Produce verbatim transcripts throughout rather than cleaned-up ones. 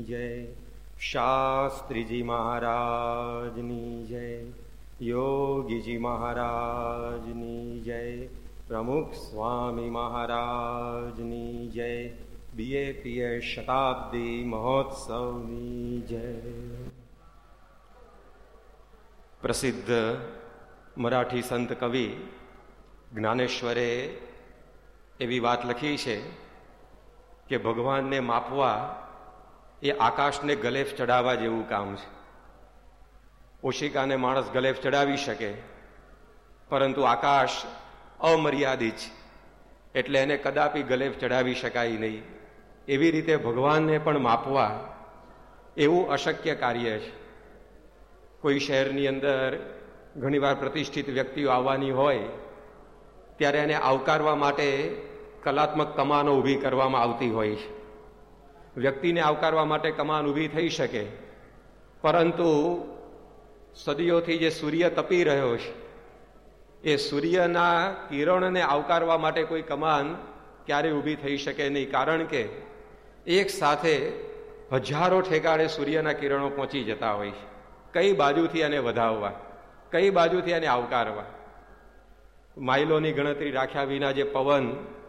જય, શાસ્ત્રીજી મહારાજની જય, યોગીજી મહારાજની જય, પ્રમુખ સ્વામી મહારાજની જય, બીએપીએ શતાબ્દી મહોત્સવની જય. પ્રસિદ્ધ મરાઠી સંત કવિ જ્ઞાનેશ્વરે એવી વાત લખી છે કે ભગવાનને માપવા એ આકાશને ગલેફ ચડાવવા જેવું કામ છે. ઓશિકાને માણસ ગલેફ ચડાવી શકે, પરંતુ આકાશ અમર્યાદિત છે, એટલે એને કદાપી ગલેફ ચડાવી શકાય નહીં. એવી રીતે ભગવાનને પણ માપવા એવું અશક્ય કાર્ય છે. કોઈ શહેરની અંદર ઘણીવાર પ્રતિષ્ઠિત વ્યક્તિઓ આવવાની હોય ત્યારે એને આવકારવા માટે કલાત્મક કમાનો ઊભી કરવામાં આવતી હોય છે. વ્યક્તિને આવકારવા માટે કમાન ઊભી થઈ શકે, પરંતુ સદીઓથી જે સૂર્ય તપી રહ્યો છે એ સૂર્યના કિરણને આવકારવા માટે કોઈ કમાન ક્યારેય ઊભી થઈ શકે નહીં. કારણ કે એક સાથે હજારો ઠેકાણે સૂર્યના કિરણો પહોંચી જતા હોય છે. કઈ બાજુથી એને વધાવવા, કઈ બાજુથી એને આવકારવા? માઇલોની ગણતરી રાખ્યા વિના જે પવન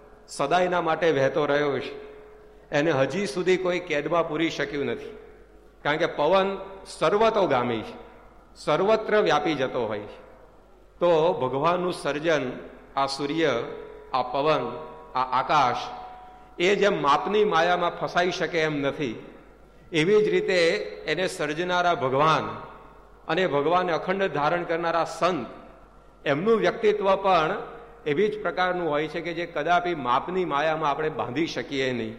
સદાયના માટે વહેતો રહ્યો છે એને હજી સુધી કોઈ કેદમાં પૂરી શક્યું નથી. કારણ કે પવન સર્વતોગામી છે, સર્વત્ર વ્યાપી જતો હોય છે. તો ભગવાનનું સર્જન, આ સૂર્ય, આ પવન, આ આકાશ, એ જેમ માપની માયામાં ફસાઈ શકે એમ નથી, એવી જ રીતે એને સર્જનારા ભગવાન અને ભગવાનને અખંડ ધારણ કરનારા સંત, એમનું વ્યક્તિત્વ પણ એવી જ પ્રકારનું હોય છે કે જે કદાપી માપની માયામાં આપણે બાંધી શકીએ નહીં,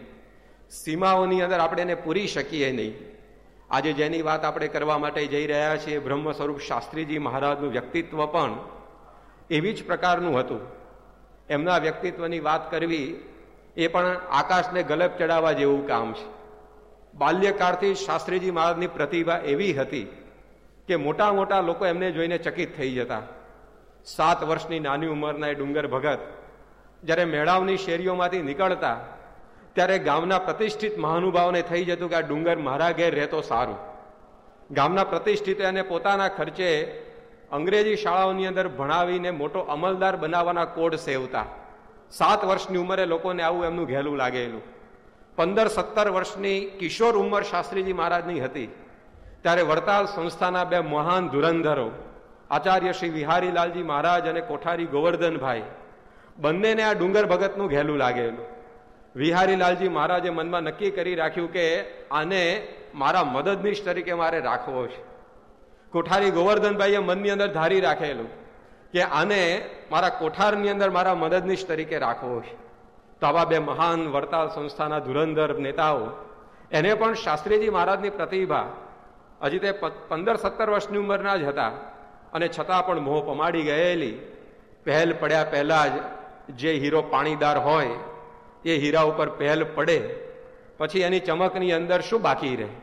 સીમાઓની અંદર આપણે એને પૂરી શકીએ નહીં. આજે જેની વાત આપણે કરવા માટે જઈ રહ્યા છીએ, બ્રહ્મ સ્વરૂપ શાસ્ત્રીજી મહારાજનું વ્યક્તિત્વ પણ એવી જ પ્રકારનું હતું. એમના વ્યક્તિત્વની વાત કરવી એ પણ આકાશને ગલપ ચડાવવા જેવું કામ છે. બાલ્યકાળથી શાસ્ત્રીજી મહારાજની પ્રતિભા એવી હતી કે મોટા મોટા લોકો એમને જોઈને ચકિત થઈ જતા. સાત વર્ષની નાની ઉંમરના એ ડુંગર ભગત જ્યારે મેળાવની શેરીઓમાંથી નીકળતા ત્યારે ગામના પ્રતિષ્ઠિત મહાનુભાવોને થઈ જતું કે આ ડુંગર મારા ઘેર રહેતો સારું. ગામના પ્રતિષ્ઠિતો એને પોતાના ખર્ચે અંગ્રેજી શાળાઓની અંદર ભણાવીને મોટો અમલદાર બનાવવાના કોડ સેવતા. સાત વર્ષની ઉંમરે લોકોને આવું એમનું ઘેલું લાગેલું. પંદર સત્તર વર્ષની કિશોર ઉંમર શાસ્ત્રીજી મહારાજની હતી ત્યારે વડતાલ સંસ્થાના બે મહાન ધુરંધરો આચાર્ય શ્રી વિહારીલાલજી મહારાજ અને કોઠારી ગોવર્ધનભાઈ, બંનેને આ ડુંગર ભગતનું ઘેલું લાગેલું. વિહારીલાલજી મહારાજે મનમાં નક્કી કરી રાખ્યું કે આને મારા મદદનીશ તરીકે મારે રાખવો છે. કોઠારી ગોવર્ધનભાઈએ મનની અંદર ધારી રાખેલું કે આને મારા કોઠારની અંદર મારા મદદનીશ તરીકે રાખવો છે. તો આવા બે મહાન વડતાલ સંસ્થાના ધુરંધર નેતાઓ, એને પણ શાસ્ત્રીજી મહારાજની પ્રતિભા, હજી તે પંદર સત્તર વર્ષની ઉંમરના જ હતા અને છતાં પણ મોહ પમાડી ગયેલી. પહેલ પડ્યા પહેલા જ જે હીરો પાણીદાર હોય એ હીરા ઉપર પહેલ પડે પછી એની ચમકની અંદર શું બાકી રહે,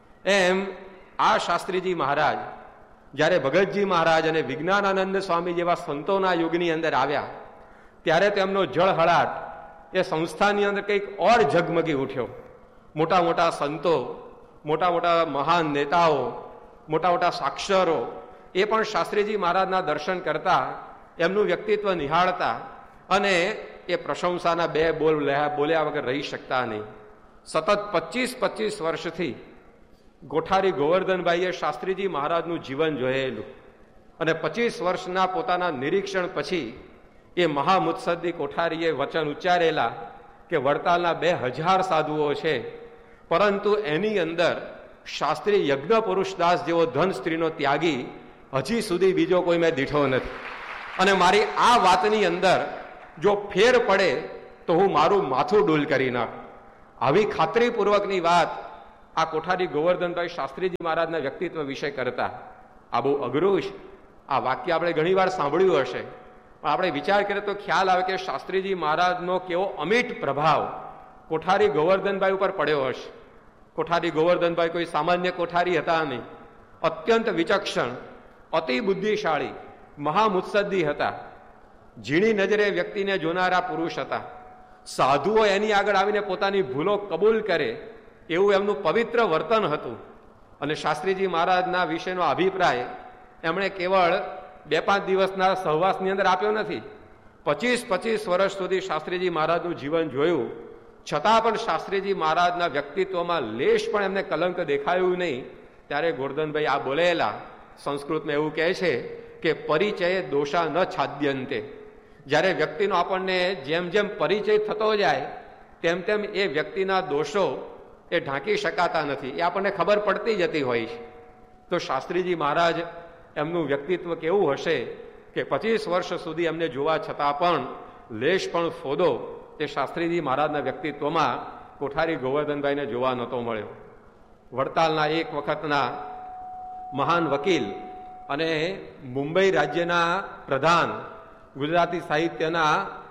એમ આ શાસ્ત્રીજી મહારાજ જ્યારે ભગતજી મહારાજ અને વિજ્ઞાનાનંદ સ્વામી જેવા સંતોના યુગની અંદર આવ્યા ત્યારે તેમનો જળહળાટ એ સંસ્થાની અંદર કંઈક ઓર ઝગમગી ઉઠ્યો. મોટા મોટા સંતો, મોટા મોટા મહાન નેતાઓ, મોટા મોટા સાક્ષરો એ પણ શાસ્ત્રીજી મહારાજના દર્શન કરતા, એમનું વ્યક્તિત્વ નિહાળતા અને એ પ્રશંસાના બે બોલ બોલ્યા વગર રહી શકતા નહીં. સતત પચીસ પચીસ વર્ષથી કોઠારી ગોવર્ધનભાઈએ શાસ્ત્રીજી મહારાજનું જીવન જોયેલું અને પચીસ વર્ષના પોતાના નિરીક્ષણ પછી એ મહામુત્સદ્દી કોઠારીએ વચન ઉચ્ચારેલા કે વડતાલના બે હજાર સાધુઓ છે, પરંતુ એની અંદર શાસ્ત્રી યજ્ઞ પુરુષદાસ જેવો ધન સ્ત્રીનો ત્યાગી હજી સુધી બીજો કોઈ મેં દીઠો નથી. અને મારી આ વાતની અંદર જો ફેર પડે તો હું મારું માથું ડૂલ કરી નાખું. આવી ખાતરીપૂર્વકની વાત આ કોઠારી ગોવર્ધનભાઈ શાસ્ત્રીજી મહારાજના વ્યક્તિત્વ વિશે કરતા. આ બહુ અઘરું છે. આ વાક્ય આપણે ઘણી વાર સાંભળ્યું હશે, પણ આપણે વિચાર કરીએ તો ખ્યાલ આવે કે શાસ્ત્રીજી મહારાજનો કેવો અમિટ પ્રભાવ કોઠારી ગોવર્ધનભાઈ ઉપર પડ્યો હશે. કોઠારી ગોવર્ધનભાઈ કોઈ સામાન્ય કોઠારી હતા નહીં. અત્યંત વિચક્ષણ, અતિ બુદ્ધિશાળી, મહામુત્સદ્દી હતા. ઝીણી નજરે વ્યક્તિને જોનારા પુરુષ હતા. સાધુઓ એની આગળ આવીને પોતાની ભૂલો કબૂલ કરે એવું એમનું પવિત્ર વર્તન હતું. અને શાસ્ત્રીજી મહારાજના વિશેનો અભિપ્રાય એમણે કેવળ બે પાંચ દિવસના સહવાસની અંદર આપ્યો નથી. પચીસ પચીસ વર્ષ સુધી શાસ્ત્રીજી મહારાજનું જીવન જોયું, છતાં પણ શાસ્ત્રીજી મહારાજના વ્યક્તિત્વમાં લેશ પણ એમને કલંક દેખાયું નહીં. ત્યારે ગોરધનભાઈ આ બોલેલા સંસ્કૃતમાં એવું કહે છે કે પરિચય દોષા ન છાદ્યંતે. જ્યારે વ્યક્તિનો આપણને જેમ જેમ પરિચય થતો જાય તેમ તેમ એ વ્યક્તિના દોષો એ ઢાંકી શકાતા નથી, એ આપણને ખબર પડતી જતી હોય છે. તો શાસ્ત્રીજી મહારાજ એમનું વ્યક્તિત્વ કેવું હશે કે પચીસ વર્ષ સુધી એમને જોવા છતાં પણ લેશ પણ ફોદો તે શાસ્ત્રીજી મહારાજના વ્યક્તિત્વમાં કોઠારી ગોવર્ધનભાઈને જોવા નહોતો મળ્યો. વડતાલના એક વખતના મહાન વકીલ અને મુંબઈ રાજ્યના પ્રધાન, ગુજરાતી સાહિત્યના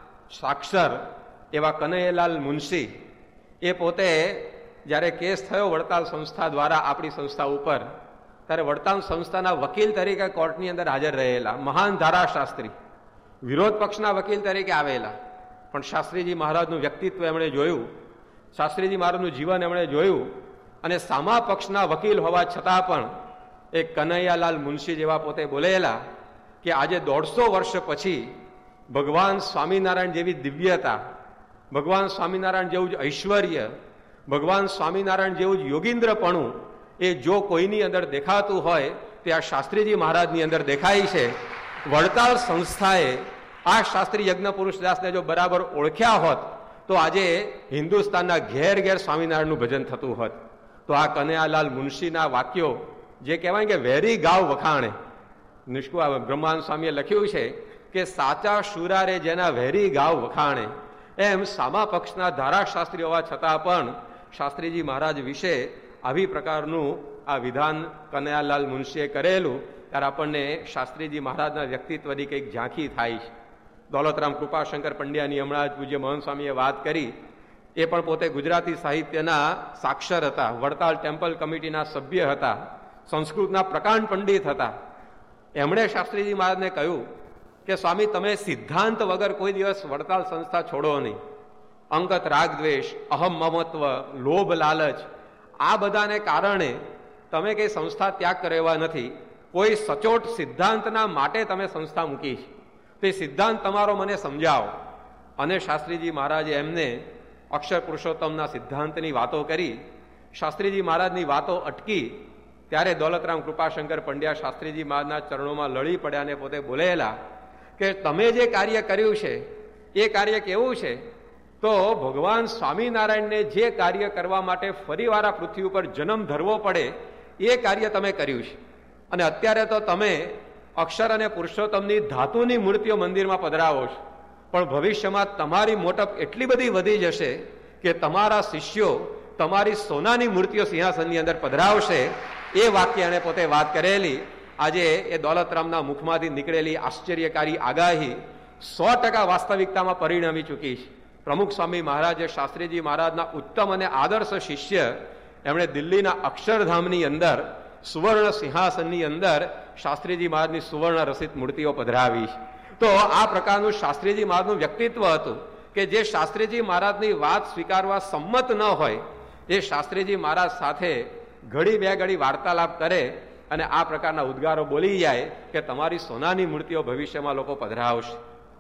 સાક્ષર એવા કનૈયાલાલ મુનશી, એ પોતે જ્યારે કેસ થયો વડતાલ સંસ્થા દ્વારા આપણી સંસ્થા ઉપર, ત્યારે વડતાલ સંસ્થાના વકીલ તરીકે કોર્ટની અંદર હાજર રહેલા મહાન ધારાશાસ્ત્રી, વિરોધ પક્ષના વકીલ તરીકે આવેલા. પણ શાસ્ત્રીજી મહારાજનું વ્યક્તિત્વ એમણે જોયું, શાસ્ત્રીજી મહારાજનું જીવન એમણે જોયું, અને સામા પક્ષના વકીલ હોવા છતાં પણ એક કનૈયાલાલ મુનશી જેવા પોતે બોલેલા કે આજે દોઢસો વર્ષ પછી ભગવાન સ્વામિનારાયણ જેવી દિવ્યતા, ભગવાન સ્વામિનારાયણ જેવું જ ઐશ્વર્ય, ભગવાન સ્વામિનારાયણ જેવું જ યોગીન્દ્રપણું એ જો કોઈની અંદર દેખાતું હોય તે આ શાસ્ત્રીજી મહારાજની અંદર દેખાય છે. વડતાલ સંસ્થાએ આ શાસ્ત્રી યજ્ઞ પુરુષદાસને જો બરાબર ઓળખ્યા હોત તો આજે હિન્દુસ્તાનના ઘેર ઘેર સ્વામિનારાયણનું ભજન થતું હોત. તો આ કનૈયાલાલ મુનશીના વાક્યો જે કહેવાય કે વેરી ગાવ વખાણે, નિષ્કુ બ્રહ્માનંદ સ્વામીએ લખ્યું છે કે સાચા શુરારે જેના વેરી ગાવ વખાણે, એમ સામા પક્ષના ધારાશાસ્ત્રી હોવા છતાં પણ શાસ્ત્રીજી મહારાજ વિશે આવી પ્રકારનું આ વિધાન કનૈયાલાલ મુનશીએ કરેલું. ત્યારે આપણને શાસ્ત્રીજી મહારાજના વ્યક્તિત્વની કંઈક ઝાંખી થાય છે. દોલતરામ કૃપાશંકર પંડ્યાની હમણાં જ પૂજ્ય મહંત સ્વામીએ વાત કરી, એ પણ પોતે ગુજરાતી સાહિત્યના સાક્ષર હતા, વડતાલ ટેમ્પલ કમિટીના સભ્ય હતા, સંસ્કૃતના પ્રકાંડ પંડિત હતા. એમણે શાસ્ત્રીજી મહારાજને કહ્યું કે સ્વામી, તમે સિદ્ધાંત વગર કોઈ દિવસ વડતાલ સંસ્થા છોડો નહીં. અંગત રાગ દ્વેષ, અહમ મમત્વ, લોભ લાલચ, આ બધાને કારણે તમે કઈ સંસ્થા ત્યાગ કરેવા નથી. કોઈ સચોટ સિદ્ધાંતના માટે તમે સંસ્થા મૂકી છે, તે સિદ્ધાંત તમારો મને સમજાવો. અને શાસ્ત્રીજી મહારાજે એમને અક્ષર પુરુષોત્તમના સિદ્ધાંતની વાતો કરી. શાસ્ત્રીજી મહારાજની વાતો અટકી ત્યારે દોલતરામ કૃપાશંકર પંડ્યા શાસ્ત્રીજી મહારાજના ચરણોમાં લડી પડ્યા અને પોતે બોલેલા કે તમે જે કાર્ય કર્યું છે એ કાર્ય કેવું છે? તો ભગવાન સ્વામિનારાયણને જે કાર્ય કરવા માટે ફરીવાર આ પૃથ્વી ઉપર જન્મ ધરવો પડે એ કાર્ય તમે કર્યું છે. અને અત્યારે તો તમે અક્ષર અને પુરુષોત્તમની ધાતુની મૂર્તિઓ મંદિરમાં પધરાવો છો, પણ ભવિષ્યમાં તમારી મોટપ એટલી બધી વધી જશે કે તમારા શિષ્યો તમારી સોનાની મૂર્તિઓ સિંહાસનની અંદર પધરાવશે. એ વાક્ય એણે પોતે વાત કરેલી. આજે એ દોલતરામના મુખમાંથી નીકળેલી આશ્ચર્યકારી આગાહી સો ટકા વાસ્તવિકતામાં પરિણમી ચૂકી છે. પ્રમુખ સ્વામી મહારાજે શાસ્ત્રીજી મહારાજના ઉત્તમ અને આદર્શ શિષ્ય, એમણે દિલ્હીના અક્ષરધામની અંદર સુવર્ણ સિંહાસનની અંદર શાસ્ત્રીજી મહારાજની સુવર્ણ રસિત મૂર્તિઓ પધરાવી છે. તો આ પ્રકારનું શાસ્ત્રીજી મહારાજનું વ્યક્તિત્વ હતું કે જે શાસ્ત્રીજી મહારાજની વાત સ્વીકારવા સંમત ન હોય એ શાસ્ત્રીજી મહારાજ સાથે ઘડી બે ઘડી વાર્તાલાપ કરે અને આ પ્રકારના ઉદ્ગારો બોલી જાય કે તમારી સોનાની મૂર્તિઓ ભવિષ્યમાં લોકો પધરાવશે.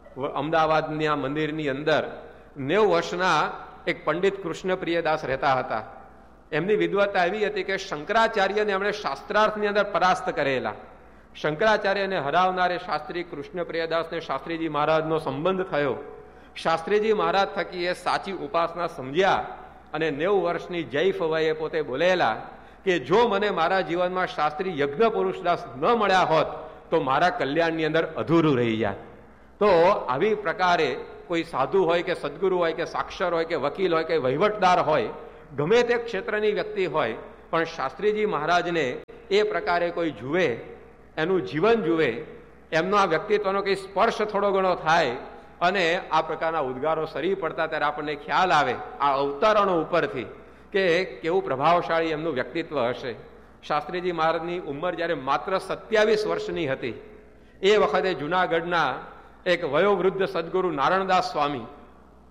અમદાવાદના મંદિરની અંદર નેવું વર્ષના એક પંડિત કૃષ્ણપ્રિયદાસ રહેતા હતા. એમની વિદ્વતા એવી હતી કે શંકરાચાર્યને એમણે શાસ્ત્રાર્થની અંદર પરાસ્ત કરેલા. શંકરાચાર્યને હરાવનારે શાસ્ત્રી કૃષ્ણપ્રિયદાસને શાસ્ત્રીજી મહારાજનો સંબંધ થયો. શાસ્ત્રીજી મહારાજ થકી એ સાચી ઉપાસના સમજ્યા અને નેવું વર્ષની જૈફ વયે પોતે બોલેલા કે જો મને મારા જીવનમાં શાસ્ત્રી યજ્ઞ પુરુષદાસ ન મળ્યા હોત તો મારા કલ્યાણની અંદર અધૂરું રહી જાય. તો આવી પ્રકારે કોઈ સાધુ હોય કે સદગુરુ હોય કે સાક્ષર હોય કે વકીલ હોય કે વહીવટદાર હોય, ગમે તે ક્ષેત્રની વ્યક્તિ હોય, પણ શાસ્ત્રીજી મહારાજને એ પ્રકારે કોઈ જુએ, એનું જીવન જુએ, એમનો આ વ્યક્તિત્વનો કંઈ સ્પર્શ થોડો ઘણો થાય અને આ પ્રકારના ઉદ્ગારો સરી પડતા ત્યારે આપણને ખ્યાલ આવે આ અવતરણો ઉપરથી કે કેવું પ્રભાવશાળી એમનું વ્યક્તિત્વ હશે. શાસ્ત્રીજી મહારાજની ઉંમર જ્યારે માત્ર સત્યાવીસ વર્ષની હતી એ વખતે જુનાગઢના એક વયોવૃદ્ધ સદગુરુ નારણદાસ સ્વામી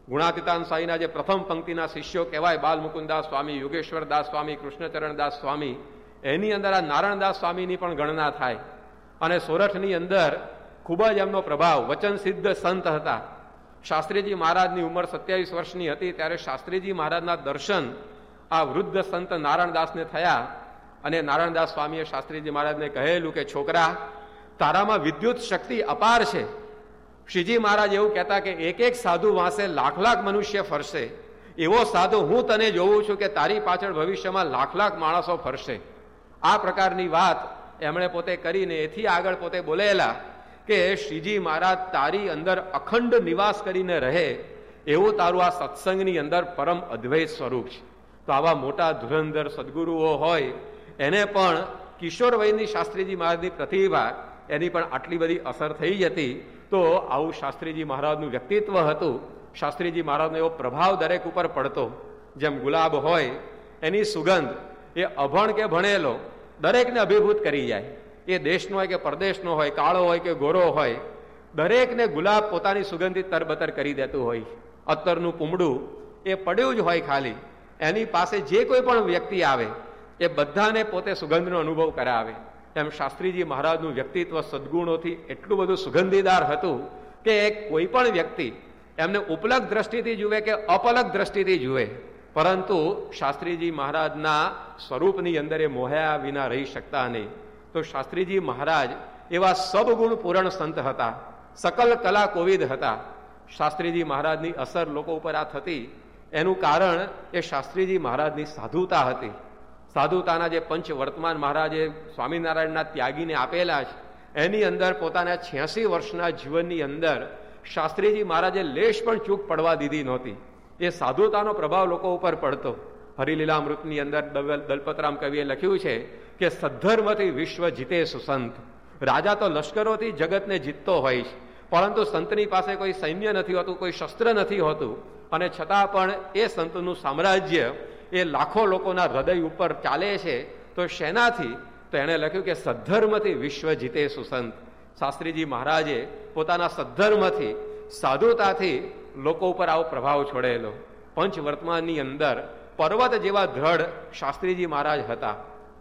ગુણાતીતાન સ્વામીના જે પ્રથમ પંક્તિના શિષ્યો કહેવાય, બાલ મુકુદાસ સ્વામી, યોગેશ્વર દાસ સ્વામી, કૃષ્ણચરણદાસ સ્વામી, એની અંદર આ નારાયણદાસ સ્વામીની પણ ગણના થાય. અને સોરઠની અંદર ખૂબ જ એમનો પ્રભાવ, વચન સિદ્ધ સંત હતા. શાસ્ત્રીજી મહારાજની ઉંમર સત્યાવીસ વર્ષની હતી ત્યારે શાસ્ત્રીજી મહારાજના દર્શન આ વૃદ્ધ સંત નારાયણદાસને થયા. અને નારાયણદાસ સ્વામીએ શાસ્ત્રીજી મહારાજને કહેલું કે છોકરા, તારામાં વિદ્યુત શક્તિ અપાર છે. શ્રીજી મહારાજ એવું કહેતા કે એક એક સાધુ વાંસે લાખ લાખ મનુષ્ય ફરશે, એવો સાધુ હું તને જોઉં છું કે તારી પાછળ ભવિષ્યમાં લાખ લાખ માણસો ફરશે. આ પ્રકારની વાત એમણે પોતે કરીને એથી આગળ પોતે બોલેલા કે શ્રીજી મહારાજ તારી અંદર અખંડ નિવાસ કરીને રહે એવું તારું આ સત્સંગની અંદર પરમ અદ્વૈત સ્વરૂપ છે. તો આવા મોટા ધુરંધર સદગુરુઓ હોય એને પણ કિશોર વયની શાસ્ત્રીજી મહારાજની પ્રતિભા એની પણ આટલી બધી અસર થઈ જતી. તો આવું શાસ્ત્રીજી મહારાજનું વ્યક્તિત્વ હતું. શાસ્ત્રીજી મહારાજનો એવો પ્રભાવ દરેક ઉપર પડતો. જેમ ગુલાબ હોય એની સુગંધ એ અભણ કે ભણેલો દરેકને અભિભૂત કરી જાય. એ દેશનો હોય કે પરદેશનો હોય, કાળો હોય કે ગોરો હોય, દરેકને ગુલાબ પોતાની સુગંધિત તરબતર કરી દેતું હોય. અત્તરનું પૂમડું એ પડ્યું જ હોય ખાલી, એની પાસે જે કોઈ પણ વ્યક્તિ આવે એ બધાને પોતે સુગંધનો અનુભવ કરાવે. એમ શાસ્ત્રીજી મહારાજનું વ્યક્તિત્વ સદગુણોથી એટલું બધું સુગંધીદાર હતું કે કોઈ પણ વ્યક્તિ એમને ઉપલક દ્રષ્ટિથી જુએ કે અપલક દ્રષ્ટિથી જુએ, પરંતુ શાસ્ત્રીજી મહારાજના સ્વરૂપની અંદર એ મોહ્યા વિના રહી શકતા નહીં. તો શાસ્ત્રીજી મહારાજ એવા સબગુણ પૂરણ સંત હતા, સકલ કલા કોવિદ હતા. શાસ્ત્રીજી મહારાજની અસર લોકો ઉપર આ થતી એનું કારણ એ શાસ્ત્રીજી મહારાજની સાધુતા હતી. સાધુતાના જે પંચ વર્તમાન મહારાજે સ્વામિનારાયણના ત્યાગીને આપેલા છે એની અંદર પોતાના છ્યાસી વર્ષના જીવનની અંદર શાસ્ત્રીજી મહારાજે લેશ પણ ચૂક પડવા દીધી નહોતી. એ સાધુતાનો પ્રભાવ લોકો ઉપર પડતો. હરિલીલામૃતની અંદર દલપતરામ કવિએ લખ્યું છે કે સદ્ધર્મથી વિશ્વ જીતે સુસંત. રાજા તો લશ્કરોથી જગતને જીતતો હોય છે, પરંતુ સંતની પાસે કોઈ સૈન્ય નથી હોતું, કોઈ શસ્ત્ર નથી હોતું, અને છતાં પણ એ સંતનું સામ્રાજ્ય એ લાખો લોકોના હૃદય ઉપર ચાલે છે. તો શેનાથી? તો એણે લખ્યું કે સદ્ધર્મથી વિશ્વ જીતે સુસંત. શાસ્ત્રીજી મહારાજે પોતાના સદ્ધર્મથી, સાધુતાથી લોકો ઉપર આવો પ્રભાવ છોડેલો. પંચ વર્તમાનની અંદર પર્વત જેવા દ્રઢ શાસ્ત્રીજી મહારાજ હતા.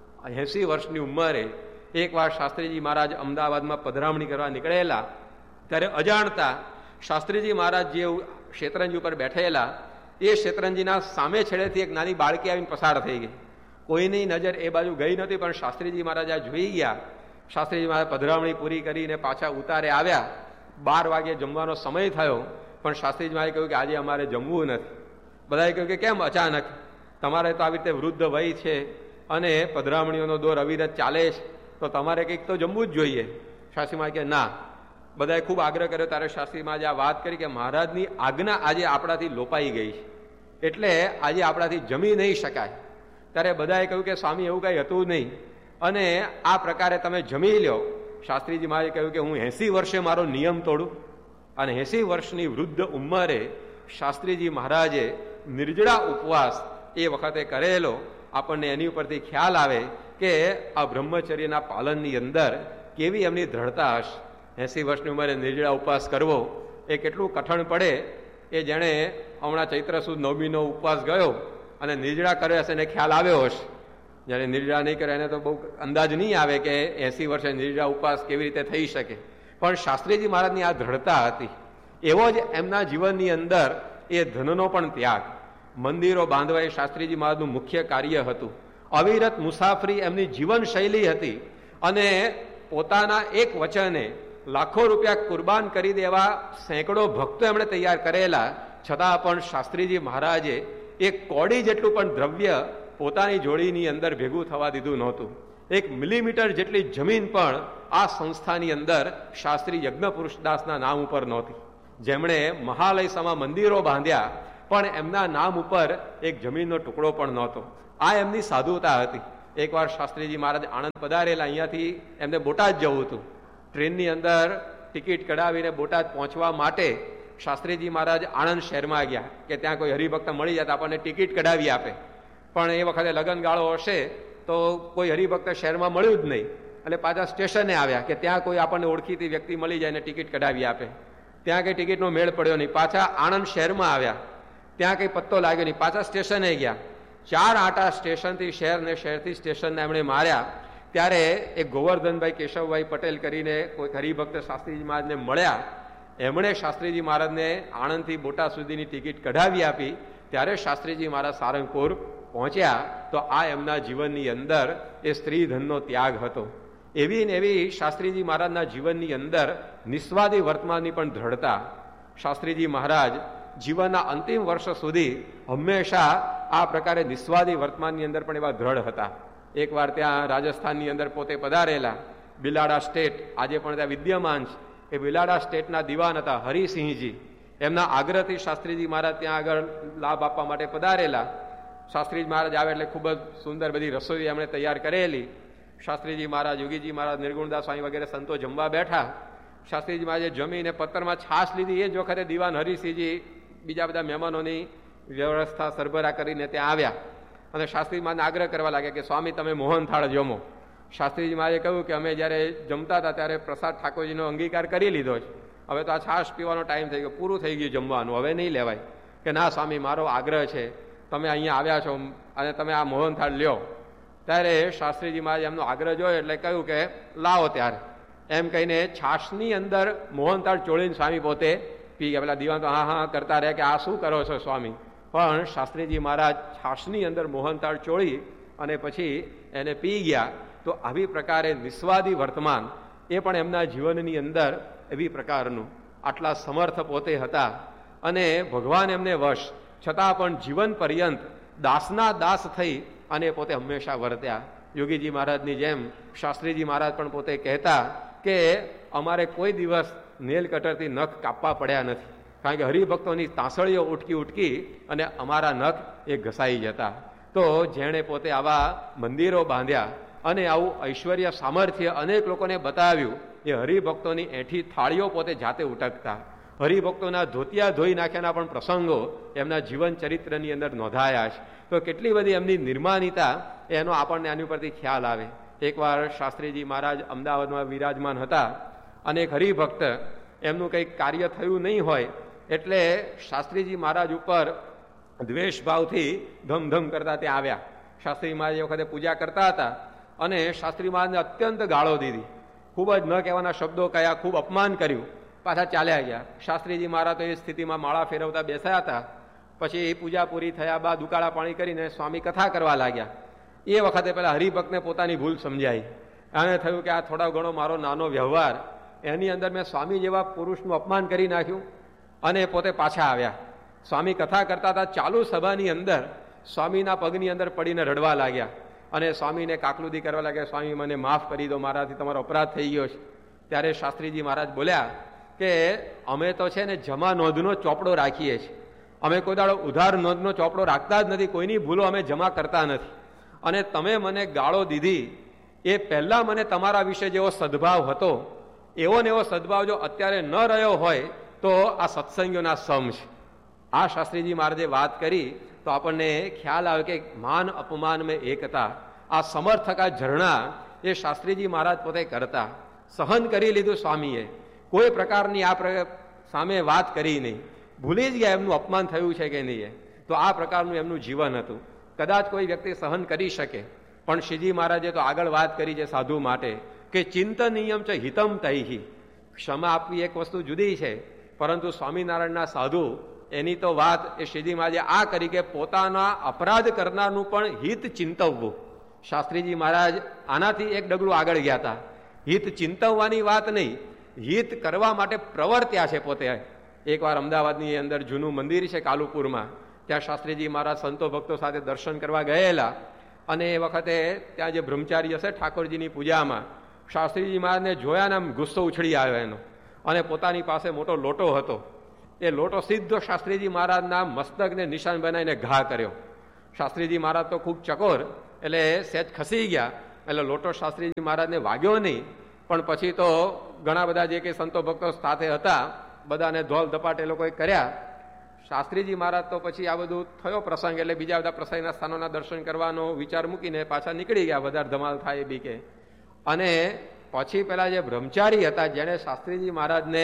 એસી વર્ષની ઉંમરે એકવાર શાસ્ત્રીજી મહારાજ અમદાવાદમાં પધરામણી કરવા નીકળેલા ત્યારે અજાણતા શાસ્ત્રીજી મહારાજ જે શેતરંજી ઉપર બેઠેલા એ શેતરંજીના સામે છેડેથી એક નાની બાળકી આવીને પસાર થઈ ગઈ. કોઈની નજર એ બાજુ ગઈ નથી, પણ શાસ્ત્રીજી મહારાજ આ જોઈ ગયા. શાસ્ત્રીજી મહારાજ પધરામણી પૂરી કરીને પાછા ઉતારે આવ્યા. બાર વાગે જમવાનો સમય થયો, પણ શાસ્ત્રીજી મહારાજે કહ્યું કે આજે અમારે જમવું નથી. બધાએ કહ્યું કે કેમ અચાનક? તમારે તો આવી રીતે વૃદ્ધ વય છે અને પધરામણીઓનો દોર અવિરત ચાલે છે, તો તમારે કંઈક તો જમવું જ જોઈએ. શાસ્ત્રી મહારાજ કે ના. બધાએ ખૂબ આગ્રહ કર્યો. ત્યારે શાસ્ત્રી મહારાજે આ વાત કરી કે મહારાજની આજ્ઞા આજે આપણાથી લોપાઈ ગઈ છે, એટલે આજે આપણાથી જમી નહીં શકાય. ત્યારે બધાએ કહ્યું કે સ્વામી એવું કઈ હતું નહીં, અને આ પ્રકારે તમે જમી લો. શાસ્ત્રીજી મહારાજે કહ્યું કે હું એસી વર્ષે મારો નિયમ તોડું? અને એસી વર્ષની વૃદ્ધ ઉંમરે શાસ્ત્રીજી મહારાજે નિર્જળા ઉપવાસ એ વખતે કરેલો. આપણને એની ઉપરથી ખ્યાલ આવે કે આ બ્રહ્મચર્યના પાલનની અંદર કેવી એમની દ્રઢતા હશે. એસી વર્ષની ઉંમરે નિર્જળા ઉપવાસ કરવો એ કેટલું કઠણ પડે. એ જેણે હમણાં ચૈત્ર સુદ નવમીનો ઉપવાસ ગયો અને નિર્જળા કર્યો હશે એને ખ્યાલ આવ્યો હશે. જ્યારે નિર્જળા નહીં કરે એને તો બહુ અંદાજ નહીં આવે કે એસી વર્ષે નિર્જળા ઉપવાસ કેવી રીતે થઈ શકે. પણ શાસ્ત્રીજી મહારાજની આ દ્રઢતા હતી. એવો જ એમના જીવનની અંદર એ ધનનો પણ ત્યાગ. મંદિરો બાંધવા એ શાસ્ત્રીજી મહારાજનું મુખ્ય કાર્ય હતું. અવિરત મુસાફરી એમની જીવન શૈલી હતી, અને પોતાના એક વચને લાખો રૂપિયા કુરબાન કરી દેવા સેંકડો ભક્તો એમણે તૈયાર કરેલા. છતાં પણ શાસ્ત્રીજી મહારાજે એક કોડી જેટલું પણ દ્રવ્ય પોતાની જોડીની અંદર ભેગું થવા દીધું નહોતું. એક મિલીમીટર જેટલી જમીન પણ આ સંસ્થાની અંદર શાસ્ત્રી યજ્ઞપુરુષદાસના નામ ઉપર નહોતી. જેમણે મહાલય સમા મંદિરો બાંધ્યા, પણ એમના નામ ઉપર એક જમીનનો ટુકડો પણ નહોતો. આ એમની સાધુતા હતી. એકવાર શાસ્ત્રીજી મહારાજ આણંદ પધારેલા. અહીંયાથી એમને બોટાદ જવું હતું. ટ્રેનની અંદર ટિકિટ કઢાવીને બોટાદ પહોંચવા માટે શાસ્ત્રીજી મહારાજ આણંદ શહેરમાં ગયા કે ત્યાં કોઈ હરિભક્ત મળી જાય તો આપણને ટિકિટ કઢાવી આપે. પણ એ વખતે લગનગાળો હશે તો કોઈ હરિભક્ત શહેરમાં મળ્યું જ નહીં. એટલે પાછા સ્ટેશને આવ્યા કે ત્યાં કોઈ આપણને ઓળખીતી વ્યક્તિ મળી જાય ને ટિકિટ કઢાવી આપે. ત્યાં કંઈ ટિકિટનો મેળ પડ્યો નહીં. પાછા આણંદ શહેરમાં આવ્યા, ત્યાં કંઈ પત્તો લાગ્યો નહીં. પાછા સ્ટેશને ગયા. ચાર આટા સ્ટેશનથી શહેર ને શહેરથી સ્ટેશનને એમણે માર્યા. ત્યારે એક ગોવર્ધનભાઈ કેશવભાઈ પટેલ કરીને કોઈ હરિભક્ત શાસ્ત્રીજી મહારાજને મળ્યા. એમણે શાસ્ત્રીજી મહારાજને આણંદથી બોટાદ સુધીની ટિકિટ કઢાવી આપી. ત્યારે શાસ્ત્રીજી મહારાજ સારંગપુર પહોંચ્યા. તો આ એમના જીવનની અંદર એ સ્ત્રી ધનનો ત્યાગ હતો. એવી ને એવી શાસ્ત્રીજી મહારાજના જીવનની અંદર નિસ્વાદી વર્તમાનની પણ દ્રઢતા. શાસ્ત્રીજી મહારાજ જીવનના અંતિમ વર્ષ સુધી હંમેશા આ પ્રકારે નિસ્વાદી વર્તમાનની અંદર પણ એવા દ્રઢ હતા. એકવાર ત્યાં રાજસ્થાનની અંદર પોતે પધારેલા. બિલાડા સ્ટેટ આજે પણ ત્યાં વિદ્યમાન છે. એ બિલાડા સ્ટેટના દિવાન હતા હરિસિંહજી. એમના આગ્રહથી શાસ્ત્રીજી મહારાજ ત્યાં આગળ લાભ આપવા માટે પધારેલા. શાસ્ત્રીજી મહારાજ આવે એટલે ખૂબ જ સુંદર બધી રસોઈ એમણે તૈયાર કરેલી. શાસ્ત્રીજી મહારાજ, યોગીજી મહારાજ, નિર્ગુણદાસ સ્વામી વગેરે સંતો જમવા બેઠા. શાસ્ત્રીજી મહારાજે જમીને પત્તરમાં છાશ લીધી. એ જ વખતે દિવાન હરિસિંહજી બીજા બધા મહેમાનોની વ્યવસ્થા સરભરા કરીને ત્યાં આવ્યા અને શાસ્ત્રીજી મહારાજને આગ્રહ કરવા લાગ્યા કે સ્વામી તમે મોહનથાળ જમો. શાસ્ત્રીજી મહારાજે કહ્યું કે અમે જ્યારે જમતા હતા ત્યારે પ્રસાદ ઠાકોરજીનો અંગીકાર કરી લીધો છે, હવે તો આ છાશ પીવાનો ટાઈમ થઈ ગયો, પૂરું થઈ ગયું જમવાનું, હવે નહીં લેવાય. કે ના સ્વામી, મારો આગ્રહ છે, તમે અહીંયા આવ્યા છો અને તમે આ મોહનથાળ લ્યો. ત્યારે શાસ્ત્રીજી મહારાજ એમનો આગ્રહ જોયો એટલે કહ્યું કે લાવો ત્યારે. એમ કહીને છાશની અંદર મોહનથાળ ચોળીને સ્વામી પોતે પી ગયા. પેલા દીવાન તો હા હા કરતા રહ્યા કે આ શું કરો છો સ્વામી, પણ શાસ્ત્રીજી મહારાજ છાશની અંદર મોહનથાળ ચોળી અને પછી એને પી ગયા. તો આવી પ્રકારે નિસ્વાદી વર્તમાન એ પણ એમના જીવનની અંદર એવી પ્રકારનું. આટલા સમર્થ પોતે હતા અને ભગવાન એમને વશ, છતાં પણ જીવન પર્યંત દાસના દાસ થઈ અને પોતે હંમેશા વર્ત્યા. યોગીજી મહારાજની જેમ શાસ્ત્રીજી મહારાજ પણ પોતે કહેતા કે અમારે કોઈ દિવસ નેલ કટરથી નખ કાપવા પડ્યા નથી, કારણ કે હરિભક્તોની તાંસળીઓ ઉટકી ઉટકી અને અમારા નખ એ ઘસાઈ જતા. તો જેણે પોતે આવા મંદિરો બાંધ્યા અને આવું ઐશ્વર્ય સામર્થ્ય અનેક લોકોને બતાવ્યું, એ હરિભક્તોની એઠી થાળીઓ પોતે જાતે ઉટકતા. હરિભક્તોના ધોતિયા ધોઈ નાખ્યાના પણ પ્રસંગો એમના જીવન ચરિત્રની અંદર નોંધાયા છે. તો કેટલી બધી એમની નિર્માનિતા એનો આપણને આની ઉપરથી ખ્યાલ આવે. એકવાર શાસ્ત્રીજી મહારાજ અમદાવાદમાં વિરાજમાન હતા અને એક હરિભક્ત, એમનું કંઈક કાર્ય થયું નહીં હોય એટલે શાસ્ત્રીજી મહારાજ ઉપર દ્વેષ ભાવથી ધમધમ કરતા ત્યાં આવ્યા. શાસ્ત્રી મહારાજ એ વખતે પૂજા કરતા હતા અને શાસ્ત્રી મહારાજને અત્યંત ગાળો દીધી, ખૂબ જ ન કહેવાના શબ્દો કયા, ખૂબ અપમાન કર્યું, પાછા ચાલ્યા ગયા. શાસ્ત્રીજી મહારાજ તો એ સ્થિતિમાં માળા ફેરવતા બેસાયા હતા. પછી પૂજા પૂરી થયા બાદ ઉકાળા પાણી કરીને સ્વામી કથા કરવા લાગ્યા. એ વખતે પેલા હરિભક્તને પોતાની ભૂલ સમજાઈ. આને થયું કે આ થોડા ઘણો મારો નાનો વ્યવહાર, એની અંદર મેં સ્વામી જેવા પુરુષનું અપમાન કરી નાખ્યું અને પોતે પાછા આવ્યા. સ્વામી કથા કરતા હતા, ચાલુ સભાની અંદર સ્વામીના પગની અંદર પડીને રડવા લાગ્યા અને સ્વામીને કાકલુદી કરવા લાગ્યા, સ્વામી મને માફ કરી દો, મારાથી તમારો અપરાધ થઈ ગયો છે. ત્યારે શાસ્ત્રીજી મહારાજ બોલ્યા કે અમે તો છે ને જમા નોંધનો ચોપડો રાખીએ છીએ, અમે કોઈ દાડો ઉધાર નોંધનો ચોપડો રાખતા જ નથી, કોઈની ભૂલો અમે જમા કરતા નથી. અને તમે મને ગાળો દીધી એ પહેલા મને તમારા વિશે જેવો સદભાવ હતો એવો ને એવો સદભાવ જો અત્યારે ન રહ્યો હોય તો આ સત્સંગીઓના સમ છે. આ શાસ્ત્રીજી મહારાજે વાત કરી તો આપણને ખ્યાલ આવે કે માન અપમાન મેં એકતા. આ સમર્થકા ઝરણા એ શાસ્ત્રીજી મહારાજ પોતે કરતા. સહન કરી લીધું સ્વામીએ, કોઈ પ્રકારની આ સામે વાત કરી નહીં, ભૂલી જ ગયા એમનું અપમાન થયું છે કે નહીં. તો આ પ્રકારનું એમનું જીવન હતું. કદાચ કોઈ વ્યક્તિ સહન કરી શકે, પણ શ્રીજી મહારાજે તો આગળ વાત કરી છે સાધુ માટે કે ચિંતનીયમ છે હિતમ તૈહિ. ક્ષમા આપવી એક વસ્તુ જુદી છે, પરંતુ સ્વામિનારાયણના સાધુ એની તો વાત એ શ્રીજી મહારાજે આ કરી કે પોતાના અપરાધ કરનારનું પણ હિત ચિંતવવું. શાસ્ત્રીજી મહારાજ આનાથી એક ડગલું આગળ ગયા હતા. હિત ચિંતવવાની વાત નહીં, હિત કરવા માટે પ્રવર્ત્યા છે પોતે. એકવાર અમદાવાદની અંદર જૂનું મંદિર છે કાલુપુરમાં, ત્યાં શાસ્ત્રીજી મહારાજ સંતો ભક્તો સાથે દર્શન કરવા ગયેલા અને એ વખતે ત્યાં જે બ્રહ્મચારી હશે ઠાકોરજીની પૂજામાં શાસ્ત્રીજી મહારાજને જોયા ને આમ ગુસ્સો ઉછળી આવ્યો એનો, અને પોતાની પાસે મોટો લોટો હતો. એ લોટો સીધો શાસ્ત્રીજી મહારાજના મસ્તકને નિશાન બનાવીને ઘા કર્યો. શાસ્ત્રીજી મહારાજ તો ખૂબ ચકોર એટલે સહેજ ખસી ગયા, એટલે લોટો શાસ્ત્રીજી મહારાજને વાગ્યો નહીં, પણ પછી તો ઘણા બધા જે કંઈ સંતો ભક્તો સાથે હતા બધાને ધોલ ધપાટ એ લોકોએ કર્યા. શાસ્ત્રીજી મહારાજ તો પછી આ બધું થયો પ્રસંગ એટલે બીજા બધા પ્રસંગના સ્થાનોના દર્શન કરવાનો વિચાર મૂકીને પાછા નીકળી ગયા, વધારે ધમાલ થાય એ બીકે. અને પછી પેલા જે બ્રહ્મચારી હતા જેણે શાસ્ત્રીજી મહારાજને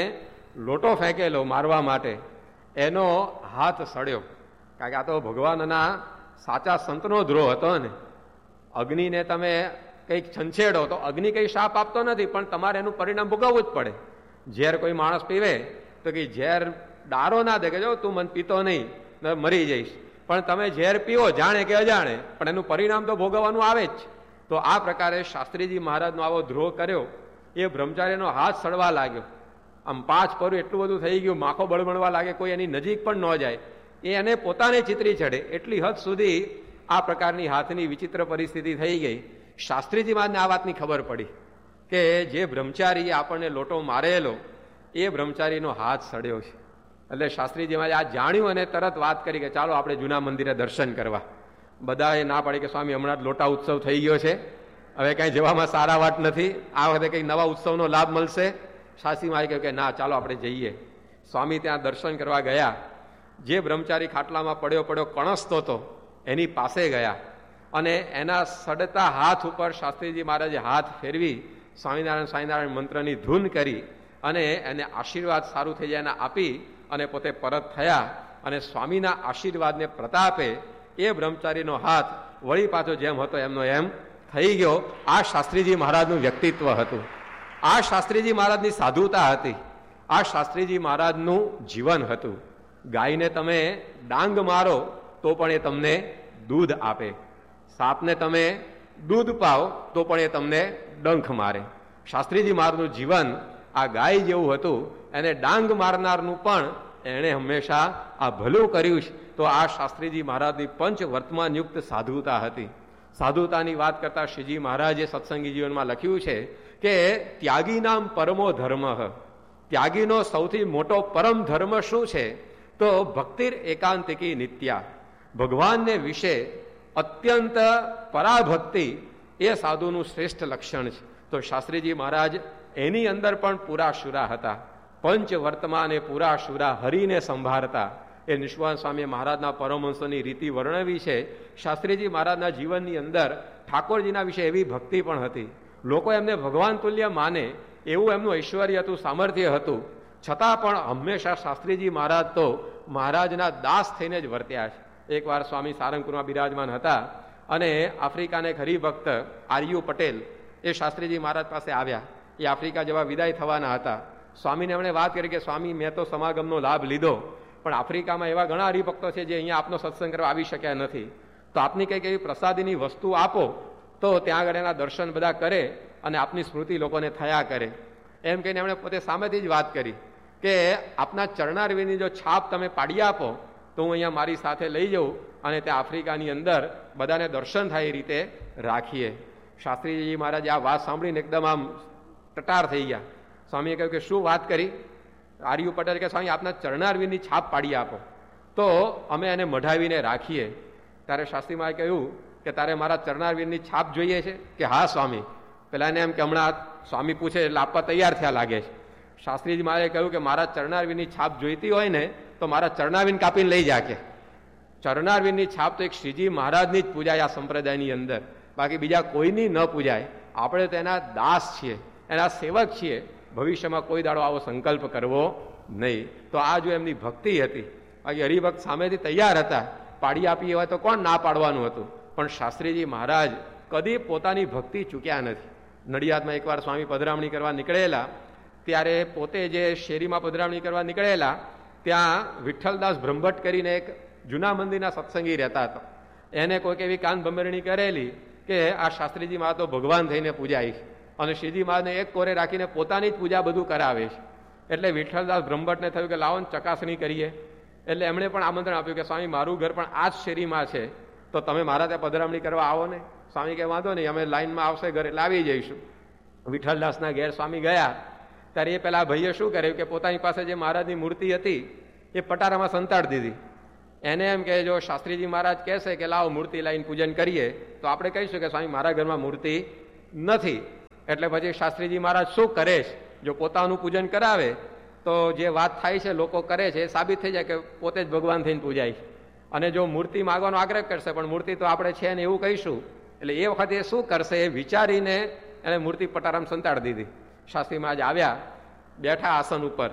લોટો ફેંકેલો મારવા માટે, એનો હાથ સડ્યો. કારણ કે આ તો ભગવાનના સાચા સંતનો દ્રોહ હતો ને. અગ્નિને તમે કંઈક છંછેડો તો અગ્નિ કંઈ શાપ આપતો નથી, પણ તમારે એનું પરિણામ ભોગવવું જ પડે. ઝેર કોઈ માણસ પીવે તો કે ઝેર ડારો ના દે કે જો તું મને પીતો નહીં, મરી જઈશ. પણ તમે ઝેર પીવો જાણે કે અજાણે, પણ એનું પરિણામ તો ભોગવવાનું આવે જ. તો આ પ્રકારે શાસ્ત્રીજી મહારાજનો આવો દ્રોહ કર્યો. એ બ્રહ્મચારીનો હાથ સડવા લાગ્યો. આમ પાંચ પરું એટલું બધું થઈ ગયું, માખો બળબણવા લાગે, કોઈ એની નજીક પણ ન જાય. એ એને પોતાને ચિતરી ચડે એટલી હદ સુધી આ પ્રકારની હાથની વિચિત્ર પરિસ્થિતિ થઈ ગઈ. શાસ્ત્રીજી મહારાજને આ વાતની ખબર પડી કે જે બ્રહ્મચારીએ આપણને લોટો મારેલો એ બ્રહ્મચારીનો હાથ સડ્યો છે. એટલે શાસ્ત્રીજી મહારાજ આ જાણ્યું અને તરત વાત કરી કે ચાલો આપણે જૂના મંદિરે દર્શન કરવા. બધાએ ના પાડી કે સ્વામી હમણાં જ લોટા ઉત્સવ થઈ ગયો છે, હવે કઈ જવામાં સારા વાત નથી, આ વખતે કઈ નવા ઉત્સવનો લાભ મળશે. શાસ્ત્રી મહારાજ કહ્યું કે ના ચાલો આપણે જઈએ. સ્વામી ત્યાં દર્શન કરવા ગયા. જે બ્રહ્મચારી ખાટલામાં પડ્યો પડ્યો કણસતો હતો એની પાસે ગયા અને એના સડતા હાથ ઉપર શાસ્ત્રીજી મહારાજે હાથ ફેરવી સ્વામિનારાયણ સ્વામિનારાયણ મંત્રની ધૂન કરી અને એને આશીર્વાદ સારું થઈ જાય એને આપી અને પોતે પરત થયા. અને સ્વામીના આશીર્વાદને પ્રતાપે એ બ્રહ્મચારીનો હાથ વળી પાછો જેમ હતો એમનો એમ થઈ ગયો. આ શાસ્ત્રીજી મહારાજનું વ્યક્તિત્વ હતું, આ શાસ્ત્રીજી મહારાજની સાધુતા હતી, આ શાસ્ત્રીજી મહારાજનું જીવન હતું. ગાયને તમે ડાંગ મારો તો પણ એ તમને દૂધ આપે, સાપને તમે દૂધ પાવ તો પણ એ તમને ડંખ મારે. શાસ્ત્રીજી મહારાજનું જીવન આ ગાય જેવું હતું. એને ડાંગ મારનારનું પણ એણે હંમેશા આ ભલું કર્યું છે. તો આ શાસ્ત્રીજી મહારાજની પંચ વર્તમાન યુક્ત સાધુતા હતી. સાધુતાની વાત કરતા શ્રીજી મહારાજે સત્સંગી જીવનમાં લખ્યું છે કે ત્યાગી નામ પરમો ધર્મ. ત્યાગીનો સૌથી મોટો પરમ ધર્મ શું છે? તો ભક્તિર એકાંતિકી નિત્યા. ભગવાનને વિશે અત્યંત પરાભક્તિ એ સાધુનું શ્રેષ્ઠ લક્ષણ છે. તો શાસ્ત્રીજી મહારાજ એની અંદર પણ પૂરા શુરા હતા. પંચ વર્તમાન એ પૂરા શુરા હરિને સંભાળતા. એ નિષ્કાળ સ્વામી મહારાજના પરમહંસોની રીતિ વર્ણવી છે. શાસ્ત્રીજી મહારાજના જીવનની અંદર ઠાકોરજીના વિશે એવી ભક્તિ પણ હતી. લોકો એમને ભગવાન તુલ્ય માને એવું એમનું ઐશ્વર્ય હતું, સામર્થ્ય હતું. છતાં પણ હંમેશા શાસ્ત્રીજી મહારાજ તો મહારાજના દાસ થઈને જ વર્ત્યા છે. એકવાર સ્વામી સારંગપુરમાં બિરાજમાન હતા અને આફ્રિકાના એક હરિભક્ત આર્યુ પટેલ એ શાસ્ત્રીજી મહારાજ પાસે આવ્યા. એ આફ્રિકા જેવા વિદાય થવાના હતા. સ્વામીને એમણે વાત કરી કે સ્વામી મેં તો સમાગમનો લાભ લીધો, પણ આફ્રિકામાં એવા ઘણા હરિભક્તો છે જે અહીંયા આપનો સત્સંગ કરવા આવી શક્યા નથી, તો આપની કંઈક એવી પ્રસાદીની વસ્તુ આપો તો ત્યાં આગળ એના દર્શન બધા કરે અને આપની સ્મૃતિ લોકોને થયા કરે. એમ કહીને એમણે પોતે સામેથી જ વાત કરી કે આપના ચરણારવિંદની જો છાપ તમે પાડી આપો તો હું અહીંયા મારી સાથે લઈ જાઉં અને ત્યાં આફ્રિકાની અંદર બધાને દર્શન થાય એ રીતે રાખીએ. શાસ્ત્રીજી મહારાજે આ વાત સાંભળીને એકદમ આમ ટટાર થઈ ગયા. સ્વામીએ કહ્યું કે શું વાત કરી? આર્યુ પટેલ કે સ્વામી આપના ચરણારવિંદની છાપ પાડી આપો તો અમે એને મઢાવીને રાખીએ. ત્યારે શાસ્ત્રી મહારાજે કહ્યું કે તારે મારા ચરણારવિંદની છાપ જોઈએ છે? કે હા સ્વામી. પેલા એને એમ કે હમણાં સ્વામી પૂછે એટલે આપવા તૈયાર થયા લાગે છે. શાસ્ત્રીજી મહારાજે કહ્યું કે મારા ચરણારવિંદની છાપ જોઈતી હોય ને તો મારા ચરણારવિંદ કાપીને લઈ જા. કે ચરણારવિંદની છાપ તો એક શ્રીજી મહારાજની જ પૂજાય આ સંપ્રદાયની અંદર, બાકી બીજા કોઈની ન પૂજાય. આપણે તો એના દાસ છીએ, એના સેવક છીએ. ભવિષ્યમાં કોઈ દાડો આવો સંકલ્પ કરવો નહીં. તો આ જો એમની ભક્તિ હતી. બાકી હરિભક્ત સામેથી તૈયાર હતા, પાડી આપી હોય તો કોણ ના પાડવાનું હતું. પણ શાસ્ત્રીજી મહારાજ કદી પોતાની ભક્તિ ચૂક્યા નથી. નડિયાદમાં એકવાર સ્વામી પધરામણી કરવા નીકળેલા ત્યારે પોતે જે શેરીમાં પધરામણી કરવા નીકળેલા ત્યાં વિઠ્ઠલદાસ બ્રહ્મભટ્ટ કરીને એક જૂના મંદિરના સત્સંગી રહેતા હતા. એને કોઈક એવી કાન ભંભેરણી કરેલી કે આ શાસ્ત્રીજી મહારાજ તો ભગવાન થઈને પૂજાય છે અને શ્રીજી મહારાજને એક કોરે રાખીને પોતાની જ પૂજા બધું કરાવે છે. એટલે વિઠ્ઠલદાસ બ્રહ્મભટ્ટને થયું કે લાવો ને ચકાસણી કરીએ. એટલે એમણે પણ આમંત્રણ આપ્યું કે સ્વામી મારું ઘર પણ આ જ શેરીમાં છે તો તમે મારા ત્યાં પધરામણી કરવા આવો ને. સ્વામી કે વાંધો નહીં, અમે લાઈનમાં આવશે ઘરે એટલે આવી જઈશું. વિઠ્ઠલદાસના ઘેર સ્વામી ગયા ત્યારે એ પેલા ભાઈએ શું કર્યું કે પોતાની પાસે જે મહારાજની મૂર્તિ હતી એ પટારામાં સંતાડી દીધી. એને એમ કે જો શાસ્ત્રીજી મહારાજ કહેશે કે લાવો મૂર્તિ લાવીને પૂજન કરીએ તો આપણે કહીશું કે સ્વામી મારા ઘરમાં મૂર્તિ નથી. એટલે પછી શાસ્ત્રીજી મહારાજ શું કરે છે? જો પોતાનું પૂજન કરાવે તો જે વાત થાય છે લોકો કરે છે એ સાબિત થઈ જાય કે પોતે જ ભગવાન થઈને પૂજાય. અને જો મૂર્તિ માગવાનો આગ્રહ કરશે પણ મૂર્તિ તો આપણે છે ને એવું કહીશું, એટલે એ વખતે એ શું કરશે એ વિચારીને એને મૂર્તિ પટારામાં સંતાડી દીધી. શાસ્ત્રી મહારાજ આવ્યા, બેઠા આસન ઉપર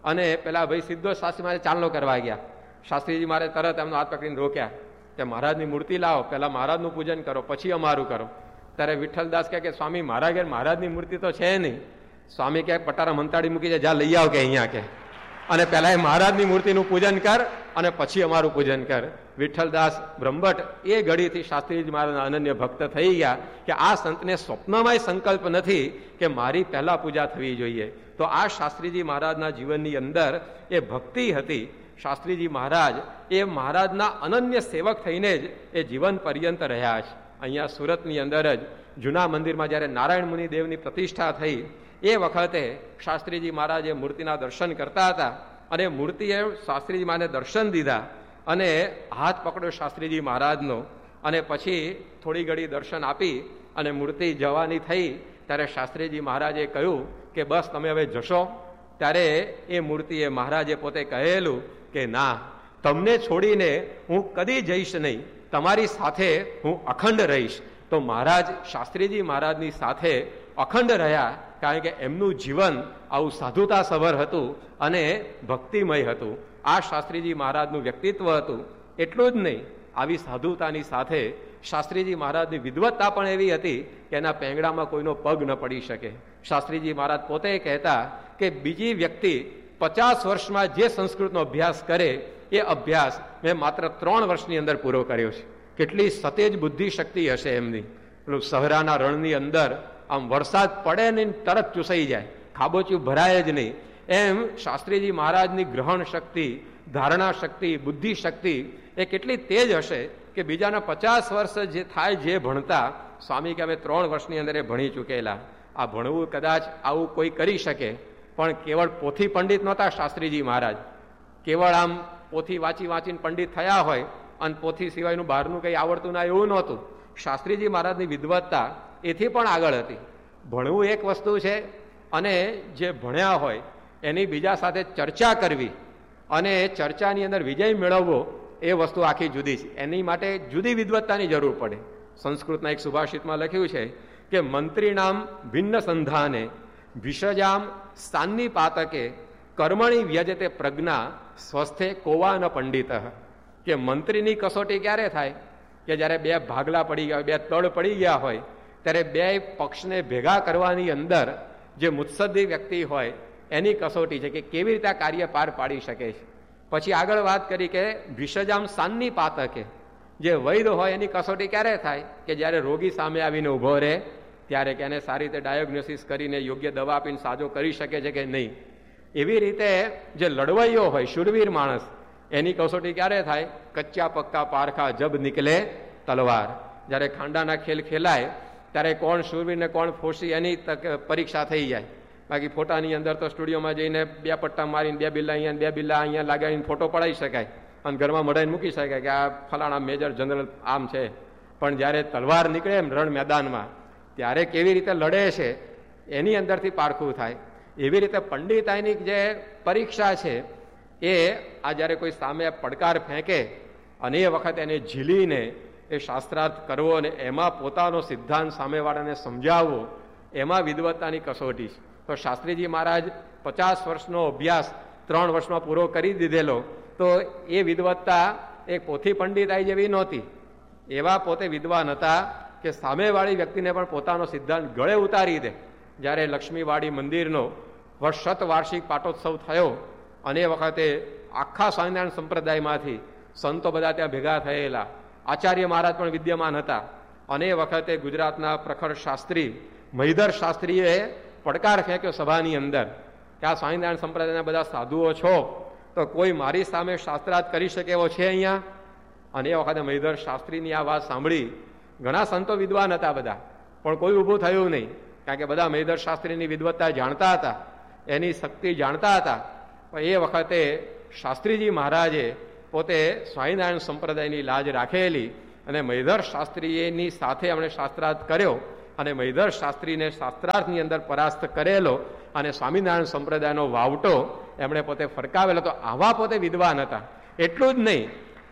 અને પેલા ભાઈ સીધો શાસ્ત્રી મારે ચાલનો કરવા ગયા. શાસ્ત્રીજી મારે તરત એમનો હાથ પકડીને રોક્યા કે મહારાજની મૂર્તિ લાવો, પેલા મહારાજનું પૂજન કરો, પછી અમારું કરો. ત્યારે વિઠ્ઠલદાસ કહે કે સ્વામી મારા ઘેર મહારાજની મૂર્તિ તો છે નહીં. સ્વામી કહે પટારા મંતાડી મૂકી જાય, જા લઈ આવ કે અહીંયા કે, અને પેલા એ મહારાજની મૂર્તિનું પૂજન કર અને પછી અમારું પૂજન કર. વિઠ્ઠલદાસ બ્રહ્મભટ્ટ એ ઘડીથી શાસ્ત્રીજી મહારાજના અનન્ય ભક્ત થઈ ગયા કે આ સંતને સ્વપ્નમાંય સંકલ્પ નથી કે મારી પહેલા પૂજા થવી જોઈએ. તો આ શાસ્ત્રીજી મહારાજના જીવનની અંદર એ ભક્તિ હતી. શાસ્ત્રીજી મહારાજ એ મહારાજના અનન્ય સેવક થઈને જ એ જીવન પર્યંત રહ્યા છે. અહીંયા સુરતની અંદર જ જૂના મંદિરમાં જ્યારે નારાયણ મુનિ દેવની પ્રતિષ્ઠા થઈ એ વખતે શાસ્ત્રીજી મહારાજ એ મૂર્તિના દર્શન કરતા હતા અને મૂર્તિએ શાસ્ત્રીજી મહારાજને દર્શન દીધા અને હાથ પકડ્યો શાસ્ત્રીજી મહારાજનો અને પછી થોડી ઘડી દર્શન આપી અને મૂર્તિ જવાની થઈ ત્યારે શાસ્ત્રીજી મહારાજે કહ્યું કે બસ તમે હવે જશો. ત્યારે એ મૂર્તિએ મહારાજે પોતે કહેલું કે ના, તમને છોડીને હું કદી જઈશ નહીં, તમારી સાથે હું અખંડ રહીશ. તો મહારાજ શાસ્ત્રીજી મહારાજની સાથે અખંડ રહ્યા, કારણ કે એમનું જીવન આવું સાધુતા સભર હતું અને ભક્તિમય હતું. આ શાસ્ત્રીજી મહારાજનું વ્યક્તિત્વ હતું. એટલું જ નહીં, આવી સાધુતાની સાથે શાસ્ત્રીજી મહારાજની વિદ્વત્તા પણ એવી હતી કે એના પેંગડામાં કોઈનો પગ ન પડી શકે. શાસ્ત્રીજી મહારાજ પોતે કહેતા કે બીજી વ્યક્તિ પચાસ વર્ષમાં જે સંસ્કૃતનો અભ્યાસ કરે એ અભ્યાસ મેં માત્ર ત્રણ વર્ષની અંદર પૂરો કર્યો છે. કેટલી સતેજ બુદ્ધિ શક્તિ હશે એમની. પેલું સહરાના રણની અંદર આમ વરસાદ પડે ને તરત ચૂસાઈ જાય, ખાબોચિયું ભરાય જ નહીં. એમ શાસ્ત્રીજી મહારાજની ગ્રહણ શક્તિ, ધારણા શક્તિ, બુદ્ધિ શક્તિ એ કેટલી તેજ હશે કે બીજાના પચાસ વર્ષ જે થાય જે ભણતા, સ્વામી કે અમે ત્રણ વર્ષની અંદર એ ભણી ચૂકેલા. આ ભણવું કદાચ આવું કોઈ કરી શકે, પણ કેવળ પોથી પંડિત નહોતા શાસ્ત્રીજી મહારાજ. કેવળ આમ પોથી વાંચી વાંચીને પંડિત થયા હોય અને પોથી સિવાયનું બહારનું કંઈ આવડતું ના એવું નહોતું. શાસ્ત્રીજી મહારાજની વિદ્વત્તા એથી પણ આગળ હતી. ભણવું એક વસ્તુ છે અને જે ભણ્યા હોય એની બીજા સાથે ચર્ચા કરવી અને ચર્ચાની અંદર વિજય મેળવવો એ વસ્તુ આખી જુદી છે. એની માટે જુદી વિદ્વત્તાની જરૂર પડે. સંસ્કૃતના એક સુભાષિતમાં લખ્યું છે કે મંત્રીનામ ભિન્ન સંધાને વિષજામ સાન્ની પાતકે કર્મણી વ્યજતે પ્રજ્ઞા સ્વસ્થે કોવા ન પંડિત. કે મંત્રીની કસોટી ક્યારે થાય કે જ્યારે બે ભાગલા પડી ગયા હોય, બે તળ પડી ગયા હોય, ત્યારે બે પક્ષને ભેગા કરવાની અંદર જે મુત્સદ્દી વ્યક્તિ હોય એની કસોટી છે કે કેવી રીતે આ કાર્ય પાર પાડી શકે છે. પછી આગળ વાત કરી કે વિષજામ સાન્ની પાતકે, જે વૈદ હોય એની કસોટી ક્યારે થાય કે જ્યારે રોગી સામે આવીને ઉભો રહે ત્યારે કે એને સારી રીતે ડાયગ્નોસિસ કરીને યોગ્ય દવા આપીને સાજો કરી શકે છે કે નહીં. એવી રીતે જે લડવૈયો હોય, શૂરવીર માણસ, એની કસોટી ક્યારે થાય? કચ્ચા પક્કા પારખા જબ નીકળે તલવાર. જ્યારે ખાંડાના ખેલ ખેલાય ત્યારે કોણ શૂરવીર ને કોણ ફોસી એની પરીક્ષા થઈ જાય. બાકી ફોટાની અંદર તો સ્ટુડિયોમાં જઈને બે પટ્ટા મારીને બે બિલ્લા અહીંયા બે બિલ્લા અહીંયા લગાવીને ફોટો પડાવી શકાય અને ઘરમાં મઢાઈને મૂકી શકાય કે આ ફલાણા મેજર જનરલ આમ છે. પણ જ્યારે તલવાર નીકળે એમ રણ મેદાનમાં ત્યારે કેવી રીતે લડે છે એની અંદરથી પારખું થાય. એવી રીતે પંડિતાઈની જે પરીક્ષા છે એ આ જ્યારે કોઈ સામે પડકાર ફેંકે અને એ વખત એને ઝીલીને એ શાસ્ત્રાર્થ કરવો અને એમાં પોતાનો સિદ્ધાંત સામેવાળાને સમજાવવો, એમાં વિદ્વત્તાની કસોટી છે. તો શાસ્ત્રીજી મહારાજ પચાસ વર્ષનો અભ્યાસ ત્રણ વર્ષમાં પૂરો કરી દીધેલો. તો એ વિદ્વત્તા એક પોથી પંડિતાઈ જેવી નહોતી. એવા પોતે વિદ્વાન હતા કે સામેવાળી વ્યક્તિને પણ પોતાનો સિદ્ધાંત ગળે ઉતારી દે. જ્યારે લક્ષ્મીવાડી મંદિરનો વર્ષ શત વાર્ષિક પાટોત્સવ થયો અને એ વખતે આખા સ્વામિનારાયણ સંપ્રદાયમાંથી સંતો બધા ત્યાં ભેગા થયેલા, આચાર્ય મહારાજ પણ વિદ્યમાન હતા. અને એ વખતે ગુજરાતના પ્રખર શાસ્ત્રી મહિધર શાસ્ત્રીએ પડકાર ફેંક્યો સભાની અંદર કે આ સ્વામિનારાયણ સંપ્રદાયના બધા સાધુઓ છો તો કોઈ મારી સામે શાસ્ત્રાર્થ કરી શકે એવો છે અહીંયા? અને એ વખતે મહિધર શાસ્ત્રીની આ વાત સાંભળી ઘણા સંતો વિદ્વાન હતા બધા, પણ કોઈ ઊભું થયું નહીં, કારણ કે બધા મહિધર શાસ્ત્રીની વિદ્વત્તા જાણતા હતા, એની શક્તિ જાણતા હતા. પણ એ વખતે શાસ્ત્રીજી મહારાજે પોતે સ્વામિનારાયણ સંપ્રદાયની લાજ રાખેલી અને મહિધર શાસ્ત્રીની સાથે એમણે શાસ્ત્રાર્થ કર્યો અને મહિધર શાસ્ત્રીને શાસ્ત્રાર્થની અંદર પરાસ્ત કરેલો અને સ્વામિનારાયણ સંપ્રદાયનો વાવટો એમણે પોતે ફરકાવેલો. તો આવા પોતે વિદ્વાન હતા. એટલું જ નહીં,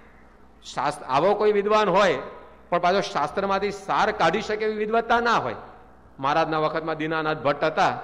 શાસ્ત્ર આવો કોઈ વિદ્વાન હોય પણ પાછો શાસ્ત્રમાંથી સાર કાઢી શકે એવી વિદ્વત્તા ના હોય. મહારાજના વખતમાં દીનાનાથ ભટ્ટ હતા,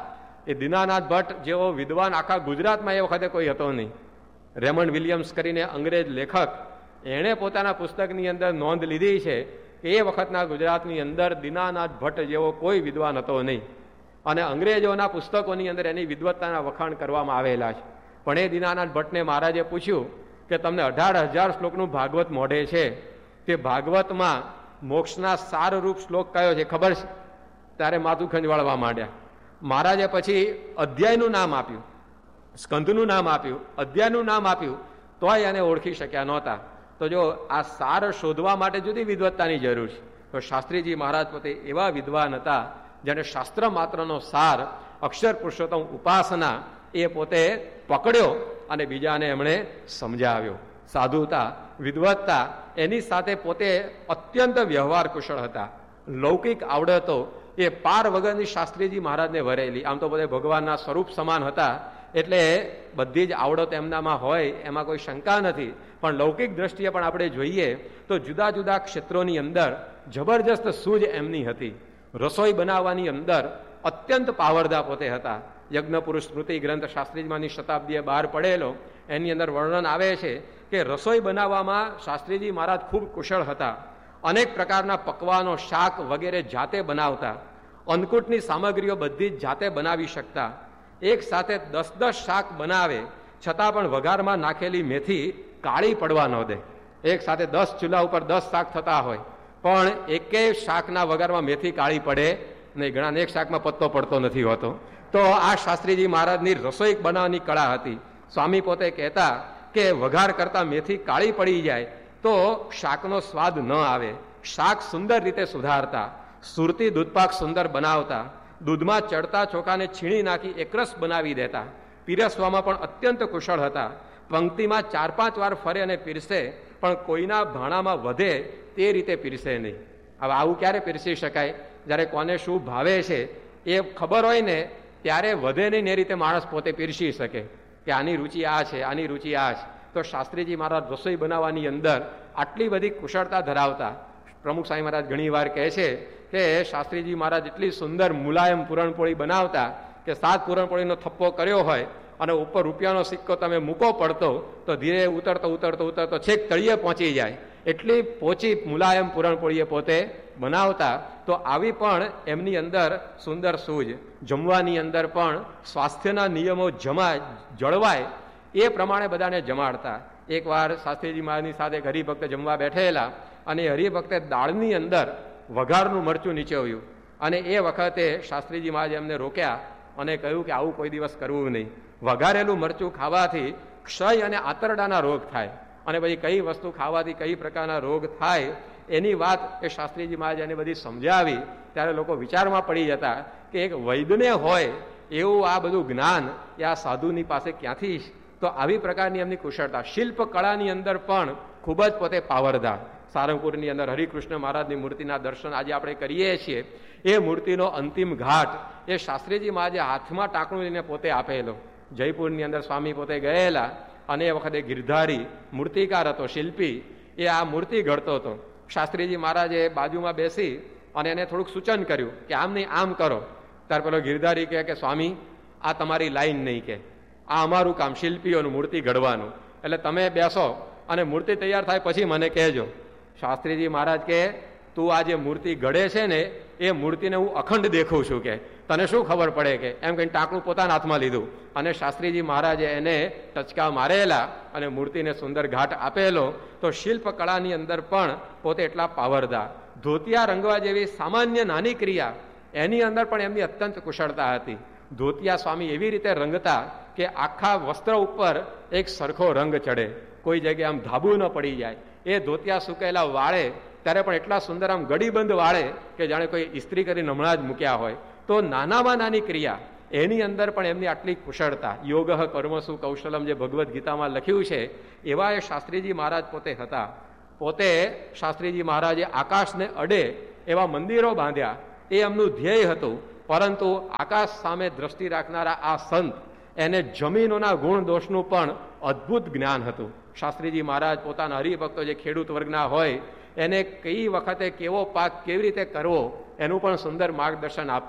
એ દીનાનાથ ભટ્ટ જેવો વિદ્વાન આખા ગુજરાતમાં એ વખતે કોઈ હતો નહીં. રેમન્ડ વિલિયમ્સ કરીને અંગ્રેજ લેખક, એણે પોતાના પુસ્તકની અંદર નોંધ લીધી છે કે એ વખતના ગુજરાતની અંદર દીનાનાથ ભટ્ટ જેવો કોઈ વિદ્વાન હતો નહીં. અને અંગ્રેજોના પુસ્તકોની અંદર એની વિદ્વત્તાના વખાણ કરવામાં આવેલા છે. પણ એ દીનાનાથ ભટ્ટને મહારાજે પૂછ્યું કે તમને અઢાર હજાર શ્લોકનું ભાગવત મોઢે છે, તે ભાગવતમાં મોક્ષના સારરૂપ શ્લોક કયો છે ખબર છે? ત્યારે માથું ખંજવાળવા માંડ્યા. મહારાજે પછી અધ્યાયનું નામ આપ્યું, સ્કંધનું નામ આપ્યું, અધ્યાયનું નામ આપ્યું, તોય એને ઓળખી શક્યા નહોતા. તો જો આ સાર શોધવા માટે જુદી વિદ્વત્તાની જરૂર છે. તો શાસ્ત્રીજી મહારાજ પોતે એવા વિદ્વાન હતા જેને શાસ્ત્ર માત્રનો સાર, અક્ષર પુરુષોત્તમ ઉપાસના, એ પોતે પકડ્યો અને બીજાને એમણે સમજાવ્યો. સાધુતા, વિદ્વત્તા, એની સાથે પોતે અત્યંત વ્યવહાર કુશળ હતા. લૌકિક આવડતો એ પાર વગરની શાસ્ત્રીજી મહારાજને વરેલી. આમ તો બધે ભગવાનના સ્વરૂપ સમાન હતા એટલે બધી જ આવડત એમનામાં હોય એમાં કોઈ શંકા નથી. પણ લૌકિક દ્રષ્ટિએ પણ આપણે જોઈએ તો જુદા જુદા ક્ષેત્રોની અંદર જબરજસ્ત સૂઝ એમની હતી. રસોઈ બનાવવાની અંદર અત્યંત પાવરદા પોતે હતા. યજ્ઞ પુરુષ સ્મૃતિ ગ્રંથ શાસ્ત્રીજીમાંની શતાબ્દીએ બહાર પડેલો, એની અંદર વર્ણન આવે છે કે રસોઈ બનાવવામાં શાસ્ત્રીજી મહારાજ ખૂબ કુશળ હતા. અનેક પ્રકારના પકવાનો, શાક વગેરે જાતે બનાવતા. અન્નકૂટની સામગ્રીઓ બધી જ જાતે બનાવી શકતા. એક સાથે દસ દસ શાક બનાવે છતાં પણ વઘારમાં નાખેલી મેથી કાળી પડવા ન દે. એક સાથે દસ ચૂલા ઉપર દસ શાક થતા હોય પણ એકેય શાકના વઘારમાં મેથી કાળી પડે નહીં. ઘણા એક શાકમાં પત્તો પડતો નથી હોતો. તો આ શાસ્ત્રીજી મહારાજની રસોઈ બનાવવાની કળા હતી. સ્વામી પોતે કહેતા કે વઘાર કરતા મેથી કાળી પડી જાય તો શાકનો સ્વાદ ન આવે. શાક સુંદર રીતે સુધારતા, સુરતી દૂધપાક સુંદર બનાવતા, દૂધમાં ચડતા ચોખાને છીણી નાખી એકરસ બનાવી દેતા. પીરસવામાં પણ અત્યંત કુશળ હતા. પંક્તિમાં ચાર પાંચ વાર ફરે અને પીરસે પણ કોઈના ભાણામાં વધે તે રીતે પીરસે નહીં. હવે આવું ક્યારે પીરસી શકાય? જ્યારે કોને શું ભાવે છે એ ખબર હોય ને ત્યારે વધે નહીં એ રીતે માણસ પોતે પીરસી શકે કે આની રુચિ આ છે, આની રુચિ આ છે. તો શાસ્ત્રીજી મહારાજ રસોઈ બનાવવાની અંદર આટલી બધી કુશળતા ધરાવતા. પ્રમુખ સ્વામી મહારાજ ઘણી વાર કહે છે કે શાસ્ત્રીજી મહારાજ એટલી સુંદર મુલાયમ પૂરણપોળી બનાવતા કે સાત પૂરણપોળીનો થપ્પો કર્યો હોય અને ઉપર રૂપિયાનો સિક્કો તમે મૂકો પડતો તો ધીરે ઉતરતો ઉતરતો ઉતરતો છેક તળિયે પહોંચી જાય. એટલી પોચી મુલાયમ પૂરણપોળીએ પોતે બનાવતા. તો આવી પણ એમની અંદર સુંદર સૂઝ. જમવાની અંદર પણ સ્વાસ્થ્યના નિયમો જમા જળવાય એ પ્રમાણે બધાને જમાડતા. એકવાર શાસ્ત્રીજી મહારાજની સાથે હરિભક્ત જમવા બેઠેલા અને હરિભક્તે દાળની અંદર વઘારનું મરચું નીચવ્યું અને એ વખતે શાસ્ત્રીજી મહારાજ એમને રોક્યા અને કહ્યું કે આવું કોઈ દિવસ કરવું નહીં. વઘારેલું મરચું ખાવાથી ક્ષય અને આંતરડાના રોગ થાય અને પછી કઈ વસ્તુ ખાવાથી કઈ પ્રકારના રોગ થાય એની વાત એ શાસ્ત્રીજી મહારાજ એને બધી સમજાવી. ત્યારે લોકો વિચારમાં પડી જતા કે એક વૈદ્યને હોય એવું આ બધું જ્ઞાન એ આ સાધુની પાસે ક્યાંથી? તો આવી પ્રકારની એમની કુશળતા. શિલ્પ કળાની અંદર પણ ખૂબ જ પોતે પાવરદાર. સારંગપુરની અંદર હરિકૃષ્ણ મહારાજની મૂર્તિના દર્શન આજે આપણે કરીએ છીએ. એ મૂર્તિનો અંતિમ ઘાટ એ શાસ્ત્રીજી મહારાજે હાથમાં ટાંકણું લઈને પોતે આપેલો. જયપુરની અંદર સ્વામી પોતે ગયેલા અને એ વખતે ગિરધારી મૂર્તિકાર હતો, શિલ્પી. એ આ મૂર્તિ ઘડતો હતો. શાસ્ત્રીજી મહારાજે બાજુમાં બેસી અને એને થોડુંક સૂચન કર્યું કે આમ નહીં આમ કરો. ત્યાર પેલો ગિરધારી કહે કે સ્વામી આ તમારી લાઈન નહીં, કે આ અમારું કામ શિલ્પીઓનું મૂર્તિ ઘડવાનું, એટલે તમે બેસો અને મૂર્તિ તૈયાર થાય પછી મને કહેજો. શાસ્ત્રીજી મહારાજ કે તું આ જે મૂર્તિ ઘડે છે ને એ મૂર્તિને હું અખંડ દેખું છું, કે તને શું ખબર પડે? કે એમ કહીને ટાંકણું પોતાના હાથમાં લીધું અને શાસ્ત્રીજી મહારાજે એને ટચકા મારેલા અને મૂર્તિને સુંદર ઘાટ આપેલો. તો શિલ્પ કળાની અંદર પણ પોતે એટલા પાવરદાર. ધોતિયા રંગવા જેવી સામાન્ય નાની ક્રિયા એની અંદર પણ એમની અત્યંત કુશળતા હતી. ધોતિયા સ્વામી એવી રીતે રંગતા કે આખા વસ્ત્ર ઉપર એક સરખો રંગ ચડે, કોઈ જગ્યાએ આમ ધાબુ ન પડી જાય. એ ધોતિયા સુકાયેલા વાળે ત્યારે પણ એટલા સુંદર આમ ગડીબંધ વાળે કે જાણે કોઈ ઇસ્ત્રી કરીને હમણાં જ મૂક્યા હોય. તો નાનામાં નાની ક્રિયા એની અંદર પણ એમની આટલી કુશળતા. યોગ કર્મસુ કૌશલમ જે ભગવદ્ ગીતામાં લખ્યું છે એવા એ શાસ્ત્રીજી મહારાજ પોતે હતા. પોતે શાસ્ત્રીજી મહારાજે આકાશને અડે એવા મંદિરો બાંધ્યા, એ એમનું ધ્યેય હતું. પરંતુ આકાશ સામે દ્રષ્ટિ રાખનારા આ સંત એને જમીનોના ગુણ દોષનું પણ અદ્ભુત જ્ઞાન હતું. શાસ્ત્રીજી મહારાજ પોતાના હરિભક્તો જે ખેડૂત વર્ગના હોય એને કઈ વખતે કેવો પાક કેવી રીતે કરવો એનું પણ સુંદર માર્ગદર્શન આપતા.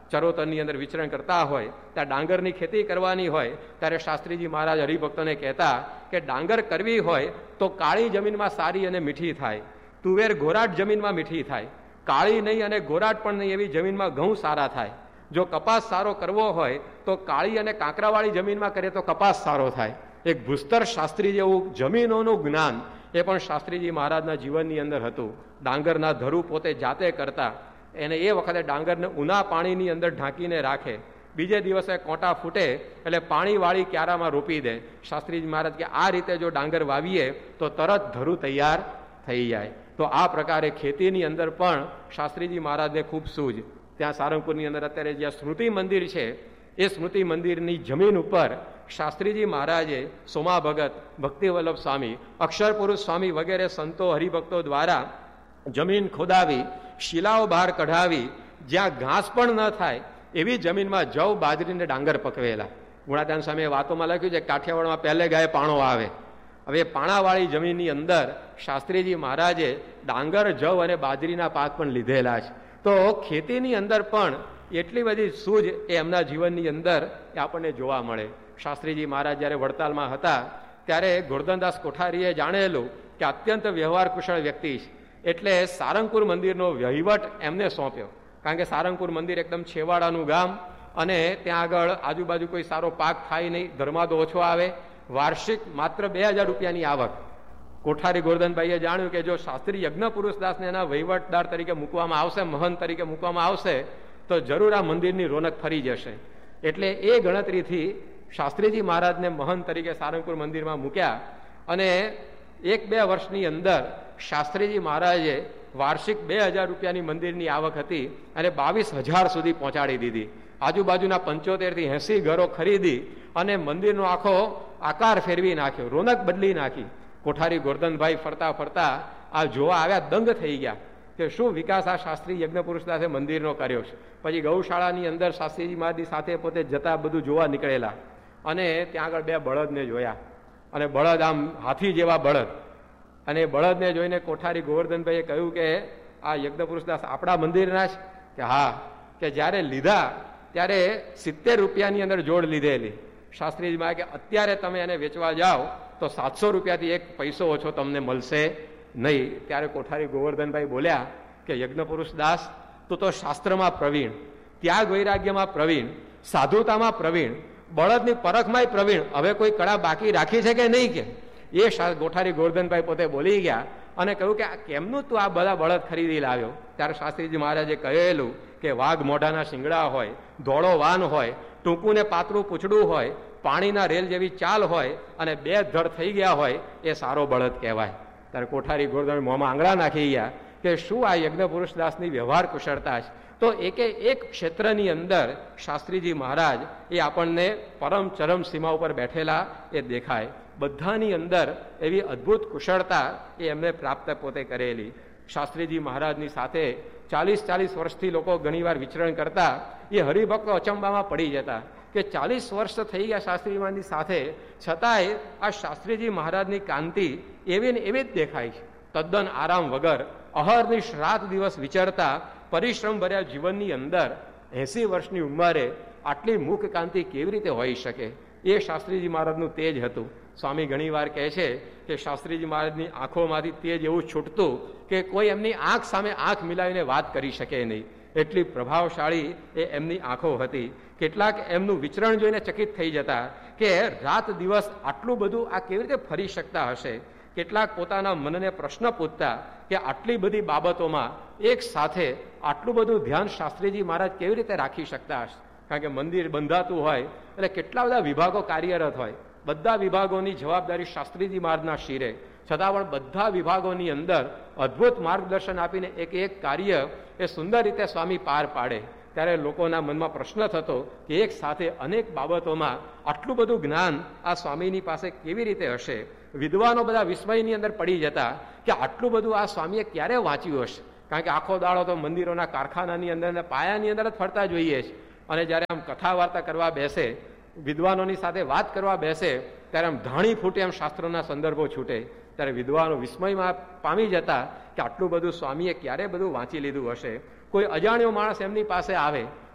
ચરોતરની અંદર વિચરણ કરતા હોય, ત્યાં ડાંગરની ખેતી કરવાની હોય, ત્યારે શાસ્ત્રીજી મહારાજ હરિભક્તોને કહેતા કે ડાંગર કરવી હોય તો કાળી જમીનમાં સારી અને મીઠી થાય, તુવેર ગોરાટ જમીનમાં મીઠી થાય, કાળી નહીં અને ગોરાટ પણ નહીં એવી જમીનમાં ઘઉં સારા થાય. જો કપાસ સારો કરવો હોય તો કાળી અને કાંકરાવાળી જમીનમાં કરીએ તો કપાસ સારો થાય. એક ભૂસ્તર શાસ્ત્રી જેવું જમીનોનું જ્ઞાન એ પણ શાસ્ત્રીજી મહારાજના જીવનની અંદર હતું. ડાંગરના ધરું પોતે જાતે કરતા, એને એ વખતે ડાંગરને ઉના પાણીની અંદર ઢાંકીને રાખે, બીજે દિવસે કોટા ફૂટે એટલે પાણીવાળી ક્યારામાં રોપી દે. શાસ્ત્રીજી મહારાજ કે આ રીતે જો ડાંગર વાવીએ તો તરત ધરું તૈયાર થઈ જાય. તો આ પ્રકારે ખેતીની અંદર પણ શાસ્ત્રીજી મહારાજને ખૂબ સૂઝ. ત્યાં સારંગપુરની અંદર અત્યારે જ્યાં સ્મૃતિ મંદિર છે, એ સ્મૃતિ મંદિરની જમીન ઉપર શાસ્ત્રીજી મહારાજે સોમા ભગત, ભક્તિવલ્લભ સ્વામી, અક્ષર પુરુષ સ્વામી વગેરે સંતો હરિભક્તો દ્વારા જમીન ખોદાવી, શિલાઓ બહાર કઢાવી, જ્યાં ઘાસ પણ ન થાય એવી જમીનમાં જવ, બાજરીને ડાંગર પકવેલા. ગુણાદાન સ્વામીએ વાતોમાં લખ્યું છે કાઠિયાવાડમાં પહેલે ગાય પાણો આવે. હવે પાણાવાળી જમીનની અંદર શાસ્ત્રીજી મહારાજે ડાંગર, જવ અને બાજરીના પાક પણ લીધેલા છે. તો ખેતીની અંદર પણ એટલી બધી સૂઝ એ એમના જીવનની અંદર એ આપણને જોવા મળે. શાસ્ત્રીજી મહારાજ જ્યારે વડતાલમાં હતા ત્યારે ગોરધનદાસ કોઠારીએ જાણેલું કે અત્યંત વ્યવહાર કુશળ વ્યક્તિ છે, એટલે સારંગપુર મંદિરનો વહીવટ એમને સોંપ્યો. કારણ કે સારંગપુર મંદિર એકદમ છેવાડાનું ગામ અને ત્યાં આગળ આજુબાજુ કોઈ સારો પાક થાય નહીં, ધર્માદો ઓછો આવે, વાર્ષિક માત્ર બે હજાર રૂપિયાની આવક. કોઠારી ગોરધનભાઈએ જાણ્યું કે જો શાસ્ત્રી યજ્ઞ પુરુષદાસને એના વહીવટદાર તરીકે મૂકવામાં આવશે, મહંત તરીકે મૂકવામાં આવશે તો જરૂર આ મંદિરની રોનક ફરી જશે. એટલે એ ગણતરીથી શાસ્ત્રીજી મહારાજને મહંત તરીકે સારંગપુર મંદિરમાં મૂક્યા અને એક બે વર્ષની અંદર શાસ્ત્રીજી મહારાજે વાર્ષિક બે હજાર રૂપિયાની મંદિરની આવક હતી અને બાવીસ હજાર સુધી પહોંચાડી દીધી. આજુબાજુના પંચોતેર થી એસી ઘરો ખરીદી અને મંદિરનો આખો આકાર ફેરવી નાખ્યો, રોનક બદલી નાખી. કોઠારી ગોરધનભાઈ ફરતા ફરતા આ જોવા આવ્યા, દંગ થઈ ગયા કે શું વિકાસ આ શાસ્ત્રી યજ્ઞ પુરુષદાસે મંદિરનો કર્યો છે. પછી ગૌશાળાની અંદર શાસ્ત્રીજી મહારાજની સાથે પોતે જતા બધું જોવા નીકળેલા અને ત્યાં આગળ બે બળદને જોયા અને બળદ આમ હાથી જેવા બળદ, અને બળદને જોઈને કોઠારી ગોવર્ધનભાઈએ કહ્યું કે આ યજ્ઞ પુરુષદાસ આપણા મંદિરના છે? કે હા. કે જ્યારે લીધા ત્યારે સિત્તેર રૂપિયાની અંદર જોડ લીધેલી. શાસ્ત્રીજી મહારાજ કે અત્યારે તમે એને વેચવા જાઓ તો સાતસો રૂપિયાથી એક પૈસો ઓછો તમને મળશે નહીં. ત્યારે કોઠારી ગોવર્ધનભાઈ બોલ્યા કે યજ્ઞ પુરુષ દાસ, તું તો શાસ્ત્રમાં પ્રવીણ, ત્યાગ વૈરાગ્યમાં પ્રવીણ, સાધુતામાં પ્રવીણ, બળદની પરખમાંય પ્રવીણ, હવે કોઈ કળા બાકી રાખી છે કે નહીં? કે એ કોઠારી ગોવર્ધનભાઈ પોતે બોલી ગયા અને કહ્યું કે કેમનું તું આ બધા બળદ ખરીદી લાવ્યો? ત્યારે શાસ્ત્રીજી મહારાજે કહેલું કે વાઘ મોઢાના શિંગડા હોય, ધોળો વાન હોય, ટૂંકું ને પાતળું પૂંછડું હોય, પાણીના રેલ જેવી ચાલ હોય અને બે ધડ થઈ ગયા હોય, એ સારો બળદ કહેવાય. ત્યારે કોઠારી ગોરધન મોંમાં આંગળા નાખી ગયા કે શું આ યજ્ઞ પુરુષદાસની વ્યવહાર કુશળતા છે. તો એકે એક ક્ષેત્રની અંદર શાસ્ત્રીજી મહારાજ એ આપણને પરમ ચરમ સીમા ઉપર બેઠેલા એ દેખાય. બધાની અંદર એવી અદ્ભુત કુશળતા એ એમને પ્રાપ્ત પોતે કરેલી. શાસ્ત્રીજી મહારાજની સાથે ચાલીસ ચાલીસ વર્ષથી લોકો ઘણીવાર વિચરણ કરતા, એ હરિભક્તો અચંબામાં પડી જતા કે ચાલીસ વર્ષ થઈ ગયા શાસ્ત્રીજી મહારાજની સાથે, છતાંય આ શાસ્ત્રીજી મહારાજની કાંતિ એવી ને એવી જ દેખાય છે. તદ્દન આરામ વગર અહર્નિશ રાત દિવસ વિચરતા પરિશ્રમ ભર્યા જીવનની અંદર એસી વર્ષની ઉંમરે આટલી મુખ કાંતિ કેવી રીતે હોઈ શકે? એ શાસ્ત્રીજી મહારાજનું તેજ હતું. સ્વામી ઘણી વાર કહે છે કે શાસ્ત્રીજી મહારાજની આંખોમાંથી તેજ એવું છૂટતું કે કોઈ એમની આંખ સામે આંખ મિલાવીને વાત કરી શકે નહીં, એટલી પ્રભાવશાળી એ એમની આંખો હતી. કેટલાક એમનું વિચરણ જોઈને ચકિત થઈ જતા કે રાત દિવસ આટલું બધું આ કેવી રીતે ફરી શકતા હશે. કેટલાક પોતાના મનને પ્રશ્ન પૂછતા કે આટલી બધી બાબતોમાં એક સાથે આટલું બધું ધ્યાન શાસ્ત્રીજી મહારાજ કેવી રીતે રાખી શકતા હશે? કારણ કે મંદિર બંધાતું હોય એટલે કેટલા બધા વિભાગો કાર્યરત હોય, બધા વિભાગોની જવાબદારી શાસ્ત્રીજી મહારાજના શિરે, છતાં પણ બધા વિભાગોની અંદર અદ્ભુત માર્ગદર્શન આપીને એક એક કાર્ય એ સુંદર રીતે સ્વામી પાર પાડે. ત્યારે લોકોના મનમાં પ્રશ્ન થતો કે એક સાથે અનેક બાબતોમાં આટલું બધું જ્ઞાન આ સ્વામીની પાસે કેવી રીતે હશે? વિદ્વાનો બધા વિસ્મયની અંદર પડી જતા કે આટલું બધું આ સ્વામીએ ક્યારે વાંચ્યું હશે? કારણ કે આખો દાડો તો મંદિરોના કારખાનાની અંદર અને પાયાની અંદર જ ફરતા જોઈએ છે, અને જ્યારે આમ કથા વાર્તા કરવા બેસે, વિદ્વાનોની સાથે વાત કરવા બેસે, ત્યારે આમ ધાણી ફૂટે એમ શાસ્ત્રોના સંદર્ભો છૂટે. ત્યારે વિદ્વાનો વિસ્મયમાં પામી જતા કે આટલું બધું સ્વામીએ ક્યારે બધું વાંચી લીધું હશે? કોઈ અજાણ્યો માણસ એમની પાસે આવે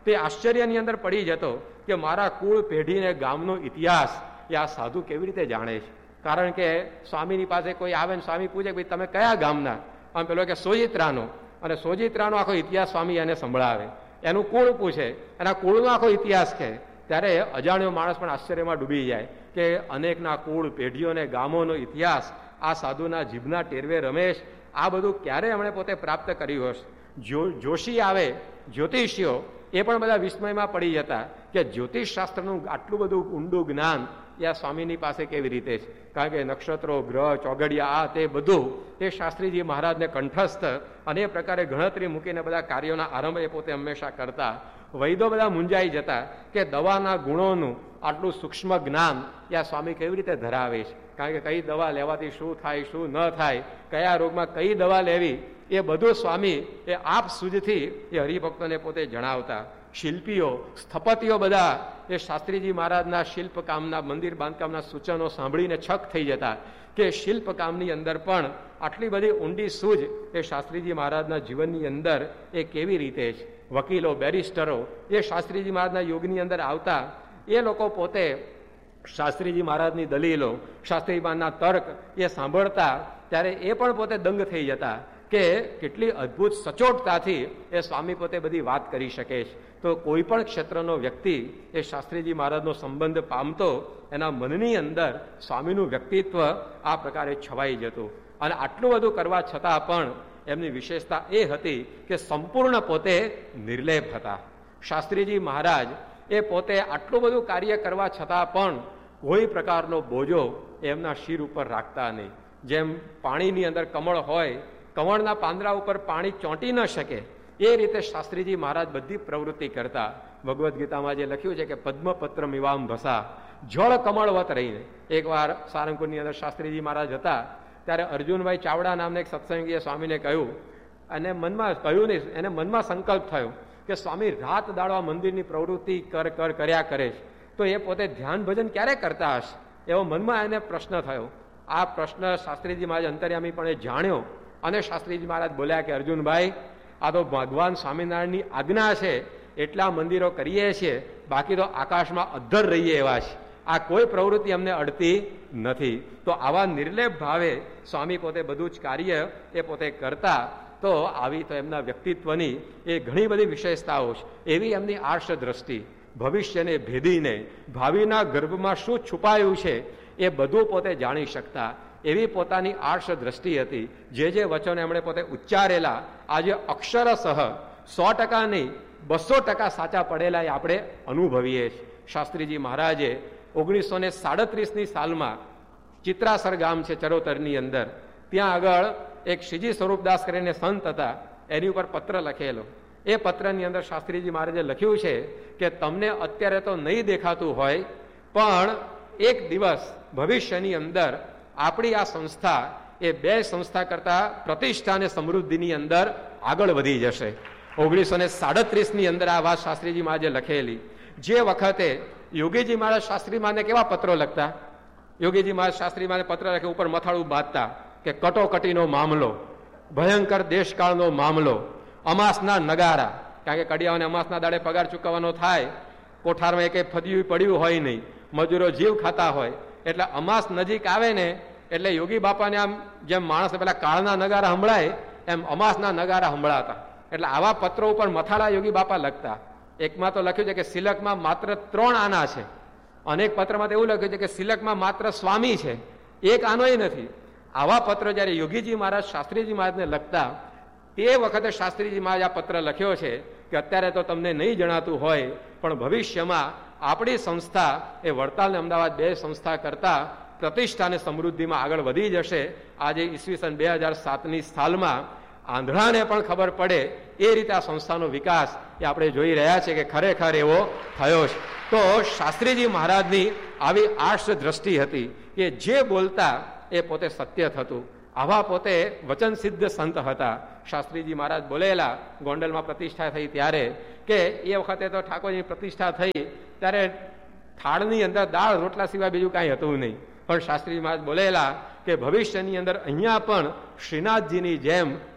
તે આશ્ચર્યની અંદર પડી જતો કે મારા કુળ પેઢીને ગામનો ઇતિહાસ એ આ સાધુ કેવી રીતે જાણે છે. કારણ કે સ્વામીની પાસે કોઈ આવે ને સ્વામી પૂછે ભાઈ તમે કયા ગામના, આમ પેલો કે સોજિત્રાનો, અને સોજિત્રાનો આખો ઇતિહાસ સ્વામી એને સંભળાવે, એનું કુળ પૂછે, એના કુળનો આખો ઇતિહાસ કહે. ત્યારે અજાણ્યો માણસ પણ આશ્ચર્યમાં ડૂબી જાય કે અનેકના કુળ પેઢીઓને ગામોનો ઇતિહાસ આ સાધુના જીભના ટેરવે રમેશ, આ બધું ક્યારે એમણે પોતે પ્રાપ્ત કર્યું હશે. જો જોશી આવે જ્યોતિષીઓ એ પણ બધા વિસ્મયમાં પડી જતા કે જ્યોતિષ શાસ્ત્રનું આટલું બધું ઊંડું જ્ઞાન એ આ સ્વામીની પાસે કેવી રીતે છે. કારણ કે નક્ષત્રો, ગ્રહ, ચોગડિયા, આ તે બધું એ શાસ્ત્રીજી મહારાજને કંઠસ્થ અને એ પ્રકારે ગણતરી મૂકીને બધા કાર્યોના આરંભ એ પોતે હંમેશા કરતા. વૈદો બધા મૂંઝાઈ જતા કે દવાના ગુણોનું આટલું સૂક્ષ્મ જ્ઞાન એ આ સ્વામી કેવી રીતે ધરાવે છે. કારણ કે કઈ દવા લેવાથી શું થાય, શું ન થાય, કયા રોગમાં કઈ દવા લેવી, એ બધું સ્વામી એ આપ સૂઝથી એ હરિભક્તોને પોતે જણાવતા. શિલ્પીઓ, સ્થપતિઓ બધા એ શાસ્ત્રીજી મહારાજના શિલ્પકામના, મંદિર બાંધકામના સૂચનો સાંભળીને છક થઈ જતા કે શિલ્પકામની અંદર પણ આટલી બધી ઊંડી સૂઝ એ શાસ્ત્રીજી મહારાજના જીવનની અંદર એ કેવી રીતે છે. વકીલો, બેરિસ્ટરો એ શાસ્ત્રીજી મહારાજના યોગની અંદર આવતા, એ લોકો પોતે શાસ્ત્રીજી મહારાજની દલીલો, શાસ્ત્રીજી મહારાજના તર્ક એ સાંભળતા ત્યારે એ પણ પોતે દંગ થઈ જતા કે કેટલી અદ્ભુત સચોટતાથી એ સ્વામી પોતે બધી વાત કરી શકે છે. તો કોઈ પણ ક્ષેત્રનો વ્યક્તિ એ શાસ્ત્રીજી મહારાજનો સંબંધ પામતો, એના મનની અંદર સ્વામીનું વ્યક્તિત્વ આ પ્રકારે છવાઈ જતું. અને આટલું બધું કરવા છતાં પણ એમની વિશેષતા એ હતી કે સંપૂર્ણ પોતે નિર્લેપ હતા. શાસ્ત્રીજી મહારાજ એ પોતે આટલું બધું કાર્ય કરવા છતાં પણ કોઈ પ્રકારનો બોજો એમના શિર ઉપર રાખતા નહીં. જેમ પાણીની અંદર કમળ હોય, કમળના પાંદડા ઉપર પાણી ચોંટી ન શકે, એ રીતે શાસ્ત્રીજી મહારાજ બધી પ્રવૃત્તિ કરતા. ભગવદ્ ગીતામાં જે લખ્યું છે કે પદ્મપત્ર મિવામ ભસા, જળ કમળવત રહીને. એકવાર સારંગપુરની અંદર શાસ્ત્રીજી મહારાજ હતા, ત્યારે અર્જુનભાઈ ચાવડા નામને એક સત્સંગીએ સ્વામીને કહ્યું, અને મનમાં કહ્યું નહીં, એને મનમાં સંકલ્પ થયો કે સ્વામી રાત દાડવા મંદિરની પ્રવૃત્તિ કર કર કર્યા કરે છે, તો એ પોતે ધ્યાન ભજન ક્યારે કરતા હશે, એવો મનમાં એને પ્રશ્ન થયો. આ પ્રશ્ન શાસ્ત્રીજી મહારાજ અંતર્યામી પણ એ જાણ્યો, અને શાસ્ત્રીજી મહારાજ બોલ્યા કે અર્જુનભાઈ, આ તો ભગવાન સ્વામિનારાયણની આજ્ઞા છે એટલા મંદિરો કરીએ છીએ, બાકી તો આકાશમાં અધ્ધર રહીએ એવા છે, આ કોઈ પ્રવૃત્તિ અમને અડતી નથી. તો આવા નિર્લેપ ભાવે સ્વામી પોતે બધું જ કાર્ય એ પોતે કરતા. તો આવી તો એમના વ્યક્તિત્વની એ ઘણી બધી વિશેષતાઓ છે. એવી એમની આર્ષ દ્રષ્ટિ, ભવિષ્યને ભેદીને ભાવિના ગર્ભમાં શું છુપાયું છે એ બધું પોતે જાણી શકતા. એવી પોતાની આર્ષ દ્રષ્ટિ હતી. જે જે વચનો એમણે પોતે ઉચ્ચારેલા આજે અક્ષરસહ સો ટકા નહીં બસો ટકા સાચા પડેલા એ આપણે અનુભવીએ છીએ. શાસ્ત્રીજી મહારાજે ઓગણીસો ને સાડત્રીસની સાલમાં ચિત્રાસર ગામ છે ચરોતરની અંદર, ત્યાં આગળ એક શ્રીજી સ્વરૂપદાસ કરીને સંત હતા, એની ઉપર પત્ર લખેલો. એ પત્રની અંદર શાસ્ત્રીજી મહારાજે લખ્યું છે કે તમને અત્યારે તો નહીં દેખાતું હોય, પણ એક દિવસ ભવિષ્યની અંદર આપણી આ સંસ્થા એ બે સંસ્થા કરતા પ્રતિષ્ઠા અને સમૃદ્ધિની અંદર આગળ વધી જશે. ઓગણીસો ને સાડત્રીસની અંદર આ વાત શાસ્ત્રીજી મહારાજે લખેલી. જે વખતે યોગીજી મહારાજ શાસ્ત્રી મહારાજને કેવા પત્રો લખતા, યોગીજી મહારાજ શાસ્ત્રી મહારાજને પત્ર લખે ઉપર મથાળું બાંધતા કે કટોકટીનો મામલો, ભયંકર દેશકાળનો મામલો, અમાસના નગારા, કારણ કે કડિયાઓને અમાસના દાડે પગાર ચૂકવવાનો થાય, કોઠારમાં એક ફદિયું પડ્યું હોય નહીં, મજૂરો જીવ ખાતા હોય, એટલે અમાસ નજીક આવે ને એટલે યોગી બાપાને આમ જેમ માણસ પેલા કાળના નગારા સંભળાય એમ અમાસના નગારા સંભળાતા. એટલે આવા પત્રો ઉપર મથાળા યોગી બાપા લખતા. એકમાં તો લખ્યું છે કે સિલકમાં માત્ર ત્રણ આના છે, અનેક પત્રમાં તો એવું લખ્યું છે કે સિલકમાં માત્ર સ્વામી છે, એક આનોય નથી. આવા પત્ર જયારે યોગીજી મહારાજ શાસ્ત્રીજી મહારાજને લખતા, તે વખતે શાસ્ત્રીજી મહારાજ આ પત્ર લખ્યો છે કે અત્યારે તો તમને નહીં જણાતું હોય, પણ ભવિષ્યમાં આપણી સંસ્થા એ વડતાલ અને અમદાવાદ બે સંસ્થા કરતા પ્રતિષ્ઠા અને સમૃદ્ધિમાં આગળ વધી જશે. આજે ઈસવીસન બે હજાર સાતની સાલમાં આંધળાને પણ ખબર પડે એ રીતે આ સંસ્થાનો વિકાસ એ આપણે જોઈ રહ્યા છીએ કે ખરેખર એવો થયો છે. તો શાસ્ત્રીજી મહારાજની આવી આર્ષ દ્રષ્ટિ હતી કે જે બોલતા એ પોતે સત્ય થતું. આવા પોતે વચન સિદ્ધ સંત હતા. શાસ્ત્રીજી મહારાજ બોલેલા ગોંડલમાં પ્રતિષ્ઠા થઈ ત્યારે કે એ વખતે તો ઠાકોરજીની પ્રતિષ્ઠા થઈ ત્યારે થાળની અંદર દાળ રોટલા સિવાય બીજું કાંઈ હતું નહીં, પણ શાસ્ત્રીજી મહારાજ બોલેલા કે ભવિષ્યની અંદર અહીંયા પણ શ્રીનાથજીની જેમ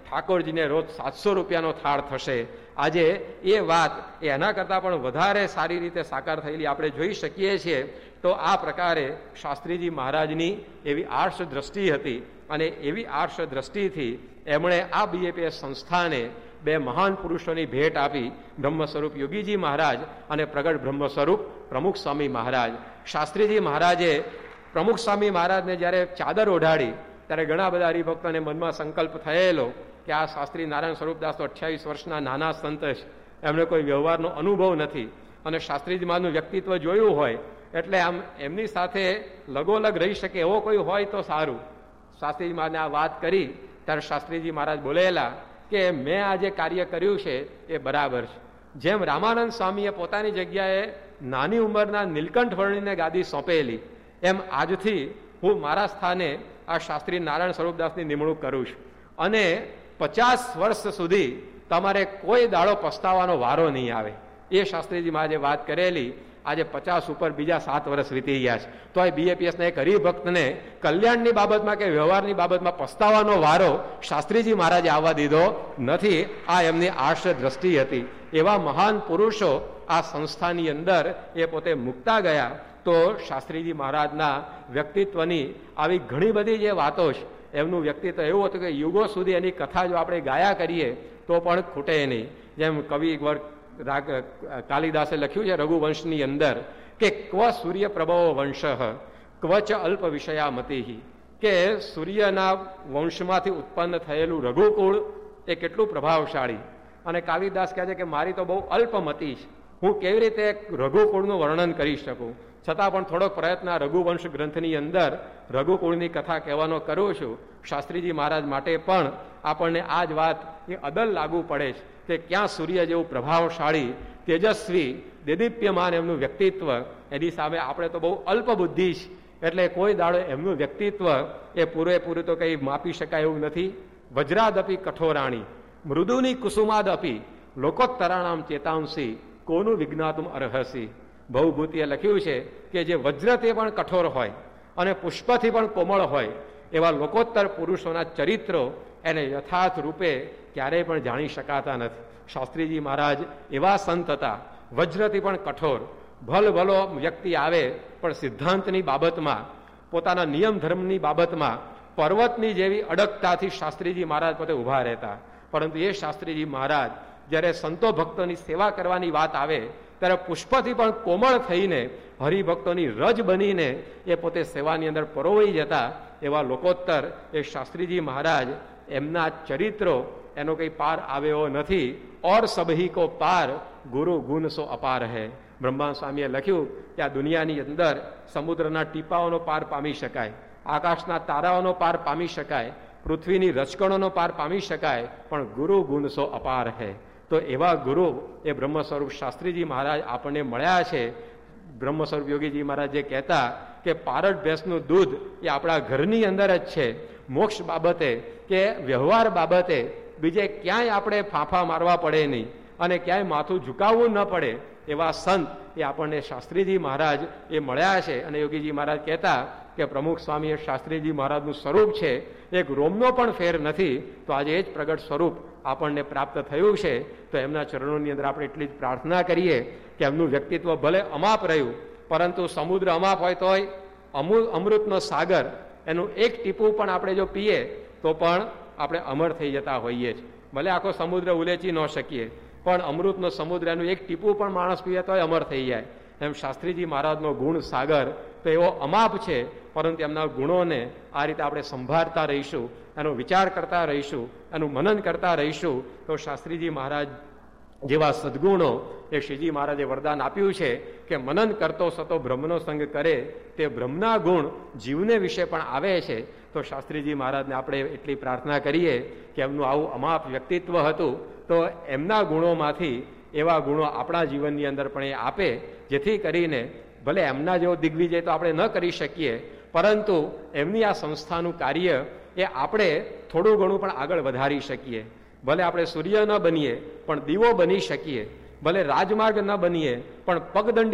ઠાકોરજીને રોજ સાતસો રૂપિયાનો થાળ થશે. આજે એ વાત એના કરતાં પણ વધારે સારી રીતે સાકાર થયેલી આપણે જોઈ શકીએ છીએ. તો આ પ્રકારે શાસ્ત્રીજી મહારાજની એવી આર્ષ દ્રષ્ટિ હતી અને એવી આર્ષ દ્રષ્ટિથી એમણે આ બીએપીએસ સંસ્થાને બે મહાન પુરુષોની ભેટ આપી, બ્રહ્મ સ્વરૂપ યોગીજી મહારાજ અને પ્રગટ બ્રહ્મ સ્વરૂપ પ્રમુખ સ્વામી મહારાજ. શાસ્ત્રીજી મહારાજે પ્રમુખ સ્વામી મહારાજને જ્યારે ચાદર ઓઢાડી ત્યારે ઘણા બધા હરિભક્તોને મનમાં સંકલ્પ થયેલો કે આ શાસ્ત્રી નારાયણ સ્વરૂપદાસ તો અઠ્યાવીસ વર્ષના નાના સંત છે, એમને કોઈ વ્યવહારનો અનુભવ નથી અને શાસ્ત્રીજી મહારાજનું વ્યક્તિત્વ જોયું હોય એટલે આમ એમની સાથે લગોલગ રહી શકે એવો કોઈ હોય તો સારું. શાસ્ત્રીજી મહારાજને આ વાત કરી ત્યારે શાસ્ત્રીજી મહારાજ બોલેલા કે મેં આ જે કાર્ય કર્યું છે એ બરાબર છે. જેમ રામાનંદ સ્વામીએ પોતાની જગ્યાએ નાની ઉંમરના નીલકંઠ વર્ણીને ગાદી સોંપેલી, એમ આજથી હું મારા સ્થાને આ શાસ્ત્રી નારાયણ સ્વરૂપદાસની નિમણૂક કરું છું અને પચાસ વર્ષ સુધી તમારે કોઈ દાડો પસ્તાવાનો વારો નહીં આવે. એ શાસ્ત્રીજી મહારાજે વાત કરેલી. આજે પચાસ ઉપર બીજા સાત વર્ષ વીતી ગયા છે તો એ બીએપીએસના એક હરિભક્તને કલ્યાણની બાબતમાં કે વ્યવહારની બાબતમાં પસ્તાવાનો વારો શાસ્ત્રીજી મહારાજે આવવા દીધો નથી. આ એમની આર્ષ દ્રષ્ટિ હતી. એવા મહાન પુરુષો આ સંસ્થાની અંદર એ પોતે મૂકતા ગયા. તો શાસ્ત્રીજી મહારાજના વ્યક્તિત્વની આવી ઘણી બધી જે વાતો છે, એમનું વ્યક્તિત્વ એવું હતું કે યુગો સુધી એની કથા જો આપણે ગાયા કરીએ તો પણ ખૂટે નહીં. જેમ કવિ રાગ કાલિદાસે લખ્યું છે રઘુવંશની અંદર કે ક્વ સૂર્ય પ્રભવો વંશ ક્વચ અલ્પ વિષયામતી, કે સૂર્યના વંશમાંથી ઉત્પન્ન થયેલું રઘુકુળ એ કેટલું પ્રભાવશાળી. અને કાલિદાસ કહે છે કે મારી તો બહુ અલ્પમતી છે, હું કેવી રીતે રઘુકુળનું વર્ણન કરી શકું. છતાં પણ થોડોક પ્રયત્ન રઘુવંશ ગ્રંથની અંદર રઘુકુળની કથા કહેવાનો કરું છું. શાસ્ત્રીજી મહારાજ માટે પણ આપણને આ જ વાત એ અદલ લાગુ પડે છે કે ક્યાં સૂર્ય જેવું પ્રભાવશાળી, તેજસ્વી, દેદીપ્યમાન એમનું વ્યક્તિત્વ, એની સામે આપણે તો બહુ અલ્પ બુદ્ધિ છે. એટલે કોઈ દાડો એમનું વ્યક્તિત્વ એ પૂરેપૂરું તો કંઈ માપી શકાય એવું નથી. વજ્રાદપી કઠોરાણી મૃદુની કુસુમાદ અપી લોકોત્તરાણામ ચેતાંસી કોનું વિજ્ઞાતુમ અર્હસી. ભવભૂતિએ લખ્યું છે કે જે વજ્રથી પણ કઠોર હોય અને પુષ્પથી પણ કોમળ હોય એવા લોકોત્તર પુરુષોના ચરિત્રો એને યથાર્થ રૂપે ક્યારેય પણ જાણી શકાતા નથી. શાસ્ત્રીજી મહારાજ એવા સંત હતા, વજ્રથી પણ કઠોર. ભલ ભલો વ્યક્તિ આવે પણ સિદ્ધાંતની બાબતમાં, પોતાના નિયમ ધર્મની બાબતમાં પર્વતની જેવી અડગતાથી શાસ્ત્રીજી મહારાજ પોતે ઉભા રહેતા. પરંતુ એ શાસ્ત્રીજી મહારાજ જ્યારે સંતો ભક્તોની સેવા કરવાની વાત આવે ત્યારે પુષ્પથી પણ કોમળ થઈને હરિભક્તોની રજ બનીને એ પોતે સેવાની અંદર પરોવાઈ જતા. એવા લોકોત્તર એ શાસ્ત્રીજી મહારાજ, એમના ચરિત્રો એનો કંઈ પાર આવ્યો નથી. ઓર સબહી કો પાર ગુરુ ગુણ સો અપાર હૈ. બ્રહ્મા સ્વામીએ લખ્યું કે આ દુનિયાની અંદર સમુદ્રના ટીપાઓનો પાર પામી શકાય, આકાશના તારાઓનો પાર પામી શકાય, પૃથ્વીની રચકણોનો પાર પામી શકાય, પણ ગુરુ ગુણ સો અપાર હૈ. તો એવા ગુરુ એ બ્રહ્મ સ્વરૂપ શાસ્ત્રીજી મહારાજ આપણને મળ્યા છે. બ્રહ્મ સ્વરૂપ યોગીજી મહારાજ જે કહેતા કે પારડ ભેંસનું દૂધ એ આપણા ઘરની અંદર જ છે. મોક્ષ બાબતે કે વ્યવહાર બાબતે બીજે ક્યાંય આપણે ફાંફા મારવા પડે નહીં અને ક્યાંય માથું ઝુકાવવું ન પડે એવા સંત એ આપણને શાસ્ત્રીજી મહારાજ એ મળ્યા છે. અને યોગીજી મહારાજ કહેતા કે પ્રમુખ સ્વામી એ શાસ્ત્રીજી મહારાજનું સ્વરૂપ છે, એક રોમનો પણ ફેર નથી. તો આજે એ જ પ્રગટ સ્વરૂપ આપણને પ્રાપ્ત થયું છે. તો એમના ચરણોની અંદર આપણે એટલી જ પ્રાર્થના કરીએ કે એમનું વ્યક્તિત્વ ભલે અમાપ રહ્યું, પરંતુ સમુદ્ર અમાપ હોય તોય અમૂલ અમૃતનો સાગર એનું એક ટીપું પણ આપણે જો પીએ તો પણ આપણે અમર થઈ જતા હોઈએ છીએ. ભલે આખો સમુદ્ર ઉલેચી ન શકીએ, પણ અમૃતનો સમુદ્ર એનું એક ટીપું પણ માણસ પીએ તોય અમર થઈ જાય. એમ શાસ્ત્રીજી મહારાજનો ગુણ સાગર તો એવો અમાપ છે, પરંતુ એમના ગુણોને આ રીતે આપણે સંભાળતા રહીશું, એનો વિચાર કરતા રહીશું, એનું મનન કરતા રહીશું, તો શાસ્ત્રીજી મહારાજ જેવા સદગુણો એ શ્રીજી મહારાજે વરદાન આપ્યું છે કે મનન કરતો સતો બ્રહ્મનો સંગ કરે તે બ્રહ્મના ગુણ જીવને વિશે પણ આવે છે. તો શાસ્ત્રીજી મહારાજને આપણે એટલી પ્રાર્થના કરીએ કે એમનું આવું અમાપ વ્યક્તિત્વ હતું, તો એમના ગુણોમાંથી એવા ગુણો આપણા જીવનની અંદર પણ એ આપે, જેથી કરીને ભલે એમના જેવો દિગ્વિજય તો આપણે ન કરી શકીએ, પરંતુ એમની આ સંસ્થાનું કાર્ય એ આપણે થોડું ઘણું પણ આગળ વધારી શકીએ. ભલે આપણે સૂર્ય ન બનીએ પણ દીવો બની શકીએ, ભલે રાજમાર્ગ ન બનીએ પણ પગદંડી